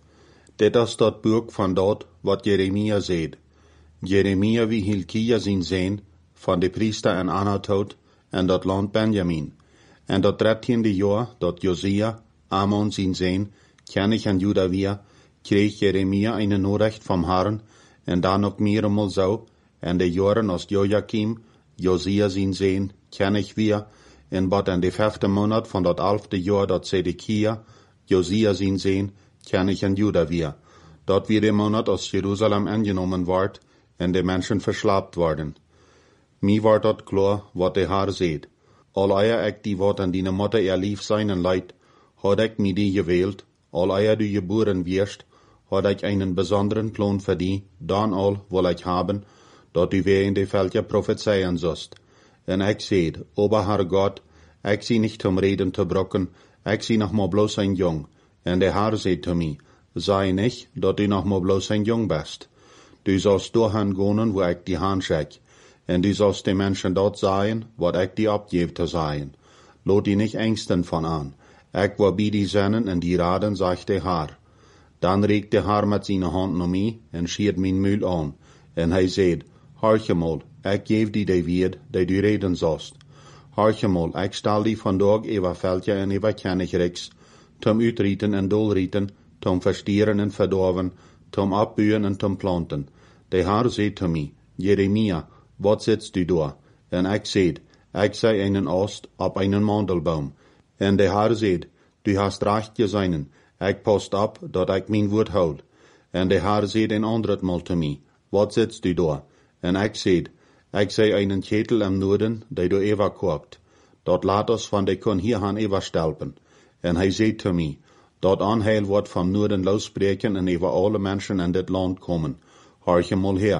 Dit is dat boek van dat wat Jeremia zegt. Jeremia wie Hilkia zijn zijn, van de priester en Anatot, en dat land Benjamin. En dat 13e jaar, dat Josia, Amon zijn zijn, König en Juda weer, kreeg Jeremia een Nachricht vom Herrn, en dan ook meermaal zo, en de jaren als Joachim, Josia zijn zijn, König weer, en wat in de 5e maand van dat 11e jaar dat Zedekia, Josia zijn zijn, König en Juda weer. Dat weer de maand als Jeruzalem ingenomen wordt, en de mensen verslaapt worden. Mij wordt dat klaar wat de Haar zegt. Al eer ik die wat aan die Mutter ihr lief zijn en leid, had ik mij die gewählt, al eer du geboren wirst, had ik einen besonderen plan für die, dan al wil ik haben, dat du weer in de veldje prophezeien zust. En ik zeid, ober Herr Gott, ik zie nicht zum Reden te brokken, ik zie nog maar bloos een jong. En de Herr zeid zu mij, sei nicht, dat du nog maar bloos een jong bist. Du sollst doorgaan gonen, wo ik die Hand schek. En du sollst de mensen dort sagen, wat ik die opgeef te sagen. Lot die nicht ängsten von an. Ik wil bij die zennen en die raden, zegt de Haar. Dan reikt de Haar met zijn hand naar mij en schiert mijn muil aan. En hij zeid, hartje mal, ik geef die de weerd, die du reden zost. Hartje mal, ik stel die vandaag over veldje en over Königreiks, tom uitrieten en dolrieten, tom verstieren en verdorven, tom opbuien en tom planten. De Haar zeid zu mij, Jeremia, wat sitzt du daar? En ik zeid, ik sei einen Ost op einen Mandelbaum. En de Haar zeid, du hast recht gesehen, ik post op, dat ik mijn woord houd. En de Haar zeid een anderet mal zu mij, wat sitzt du daar? En ik zeid, ik sei einen Ketel am Noorden, die du Eva koopt. Dat laat ons van de kon hier gaan Eva stelpen. En hij zeid zu mij, dat aanheil wordt van Noorden losbreken en over alle mensen in dit land komen. Hartje mal her,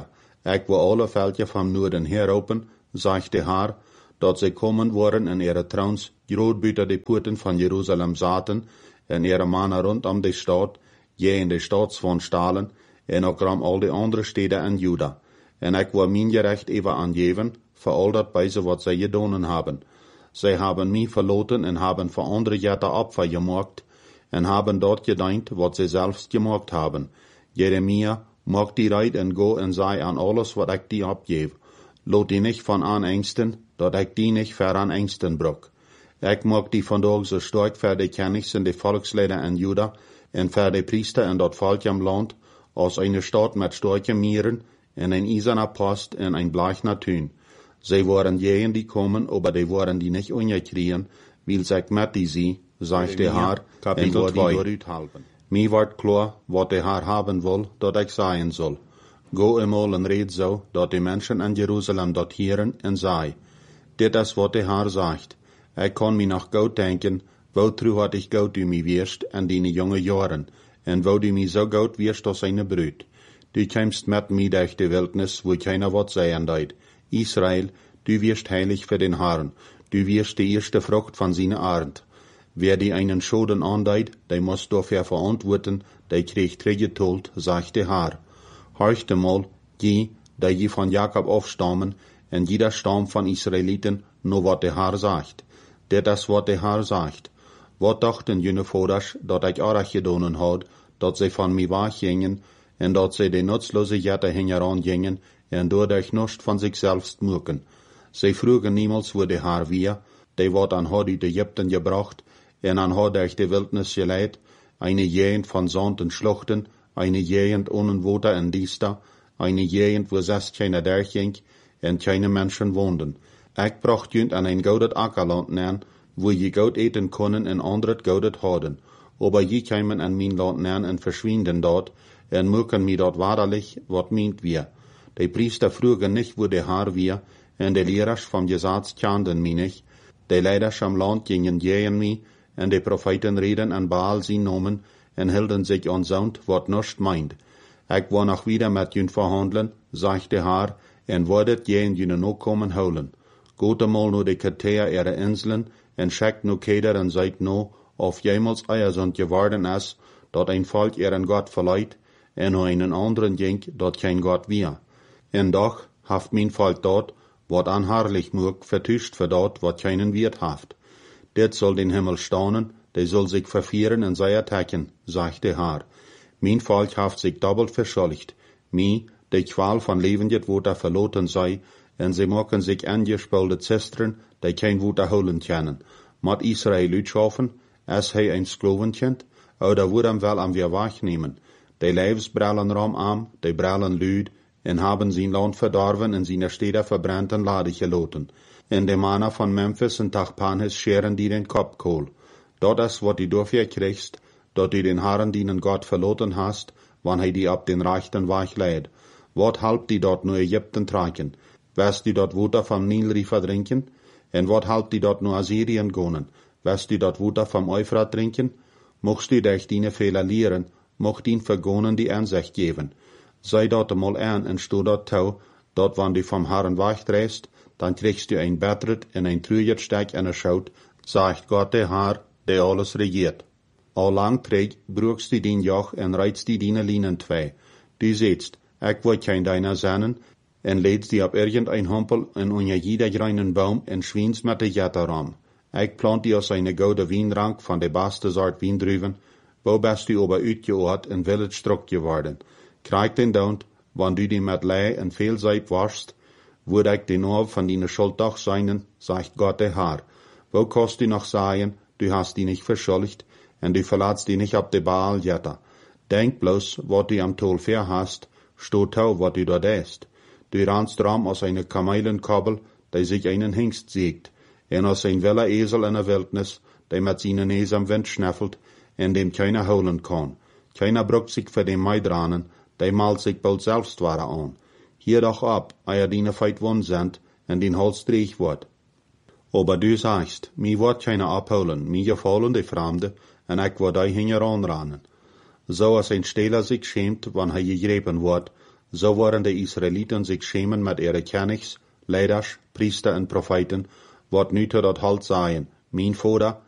Ik wil alle veldje van Noorden heropen, zegt de Heer, dat zij komen worden en ihre trouwens groot buiten de poorten van Jeruzalem zaten, en ihre mannen rondom de stad, je in de stadswand stalen, en ook ram al de andere steden in Juda. En ik wil mijn gerecht even aangeven, voor al dat bijze wat zij gedaan hebben. Zij hebben mij verloten en hebben voor andere jette Opfer gemaakt, en hebben dat gedeint wat zij zelfs gemaakt hebben. Jeremia, maak die rijdt en go en zei aan alles wat ik die opgeef. Laat die niet van aan engsten, dat ik die niet ver aan engsten brok. Ik maak die vandaag zo sterk voor de kennis en de volksleden in Juda, en voor de priester en dat volk im land, als eine stad met sterke mieren, en een eiserner post en een blachner tuin. Zij waren jenen die komen, aber die waren die nicht ungekriegen, weil sich met die sie, zegt de Heer, en wordt die dooruthalpen. Mij wordt klar, wat de Heer haben wil, dat ik zeggen zal. Go eenmaal en red zo, dat de mensen in Jeruzalem dat hieren en zei. Dit is wat de Heer zegt. Ik kan mij nog goed denken, wo tru had ik goed u mij weerst in die jonge jaren, en wo du mij zo goed weerst als eine bruid. Du kämst met mij durch de wildnis, wo keiner wat zeggen deed. Israel, du wirst heilig für den Herrn, du wirst die erste Frucht von seiner Art. Wer die einen Schaden andeit, der muss dafür verantworten, der kriegt Trägetult, sagt der Herr. Horcht einmal, die von Jakob aufstammen, und jeder Stamm von Israeliten, nur wat der Herr sagt. Dit is wat der Herr sagt. Wat dachten jene Voders, dat ik auch gedonen had, dat zij van mij weggingen, en dat zij de nutzlose Jette hingeran gingen, en doordat nicht von sich selbst muken. Zij vroegen niemals wo de Herr wir, die wat an had uit Egypten gebracht, en an had durch de Wildnis geleid, eine Gegend von Sand und Schluchten, eine Gegend ohne Water en Diester, eine Gegend wo selbst keiner durchging, en keine Menschen wohnten. Ik bracht junt an ein goudet Ackerland neer, wo je goud eten können en anderen goudet hadden. Aber je kämen an mein Land neer en verschwinden dort, en muken mi dort wahrlich, wat meint wir. Die Priester frugen nicht, wo der Herr wir, en de Lehrers vom Gesetz kannten mi nicht. Die Leiders am Land gingen gegen mi, en de Propheten reden an Baal sie nomen, en hielden sich an Sound, wat nicht meint. Ik war noch wieder mit jün verhandeln, sagt der Herr, en wordet je in jüne no kommen holen. Geht einmal nur de Katea ihre Inseln, en schickt no keder en seid no, of jemals eiersund geworden is, dat ein Volk ihren Gott verleiht, en no einen anderen jink, dat kein Gott wir. En doch haft mein Volk dort, wat anherrlich mög, vertuscht für dort, wat keinen Wirt haft. Dit soll den Himmel staunen, der soll sich verfieren en sei attacken, sagt der Herr. Mein Volk haft sich doppelt verschuldigt, mi, de Qual von levendet Water verloten sei, en sie machen sich angespülte Zistren, die kein Water holen können. Mat Israel uitschaffen, als hij ein Sklovenkind, oder wordt hem wel am weer wegnemen. Die Leibsbrallen ram am, die brallen lüd, en haben zijn land verdorven en zijn steden verbrannt en ladig geloten. En de mannen van Memphis en Tachpanhes scheren die den Kopfkohl. Dat is wat du dafür kriegst, dat du den Herren dienen Gott verloten hast, wann hij die ab den rechten Weg leidt. Wat halbt die dort nur Ägypten tragen? Wirst die dort Water vom Nilrifer trinken? En wat halbt die dort nur Assyrien gonen? Wirst die dort Water vom Euphrat trinken? Mocht die durch deine Fehler lehren, mocht ihn vergonen die Ansicht geben. Sei dort einmal an en sto dort tau, dort wann du vom Herrn wegdrehst, dann kriegst du ein Bettret en ein trüget Steck en Schaut, sagt Gott der Herr, der alles regiert. Al lang träg, brugst du din Joch en reizt die deine Linen zwei. Du sehtst, ich will kein deiner sennen, en lädst die ab irgendein Humpel en unter jeder greinen Baum en schwiens mit de Jette ram. Ich plant die aus eine goude Wienrank von de beste Sort Wiendruven, wo bist du aber uitgeoord en will het struk geworden. Krijg den Daunt, wann du die met Lei en veel Zeit warst, würde ich den Orb von deiner Schuld doch seinen, sagt Gott der Herr. Wo kannst du noch sagen, du hast die nicht verschuldigt, en du verlatst die nicht ab de Baal Jette. Denk bloß, wat du am Tolfair hast, sto tau, wat du dort ist. Du rannst ram aus einer Kamelenkobbel, der sich einen Hengst sägt, en aus ein Weller Esel in der Wildnis, der mit seinen Nes am Wind schnaffelt, en dem keiner holen kann. Keiner bruckt sich für den Maidranen, der malt sich bald selbst ware an. Hier doch ab, eier die feit won sind, en den Hals dreig wird. Aber du sagst, mi wird keiner abholen, mi gefallen die Fremde, en ich wird ei hingeran rannen. So als ein Stehler sich schämt, wann gegrepen wird, So worden de Israëlieten zich schämen met ihre Königs, Leiders, Priester en Propheten, wat nu tot dat halt zeien, mijn vader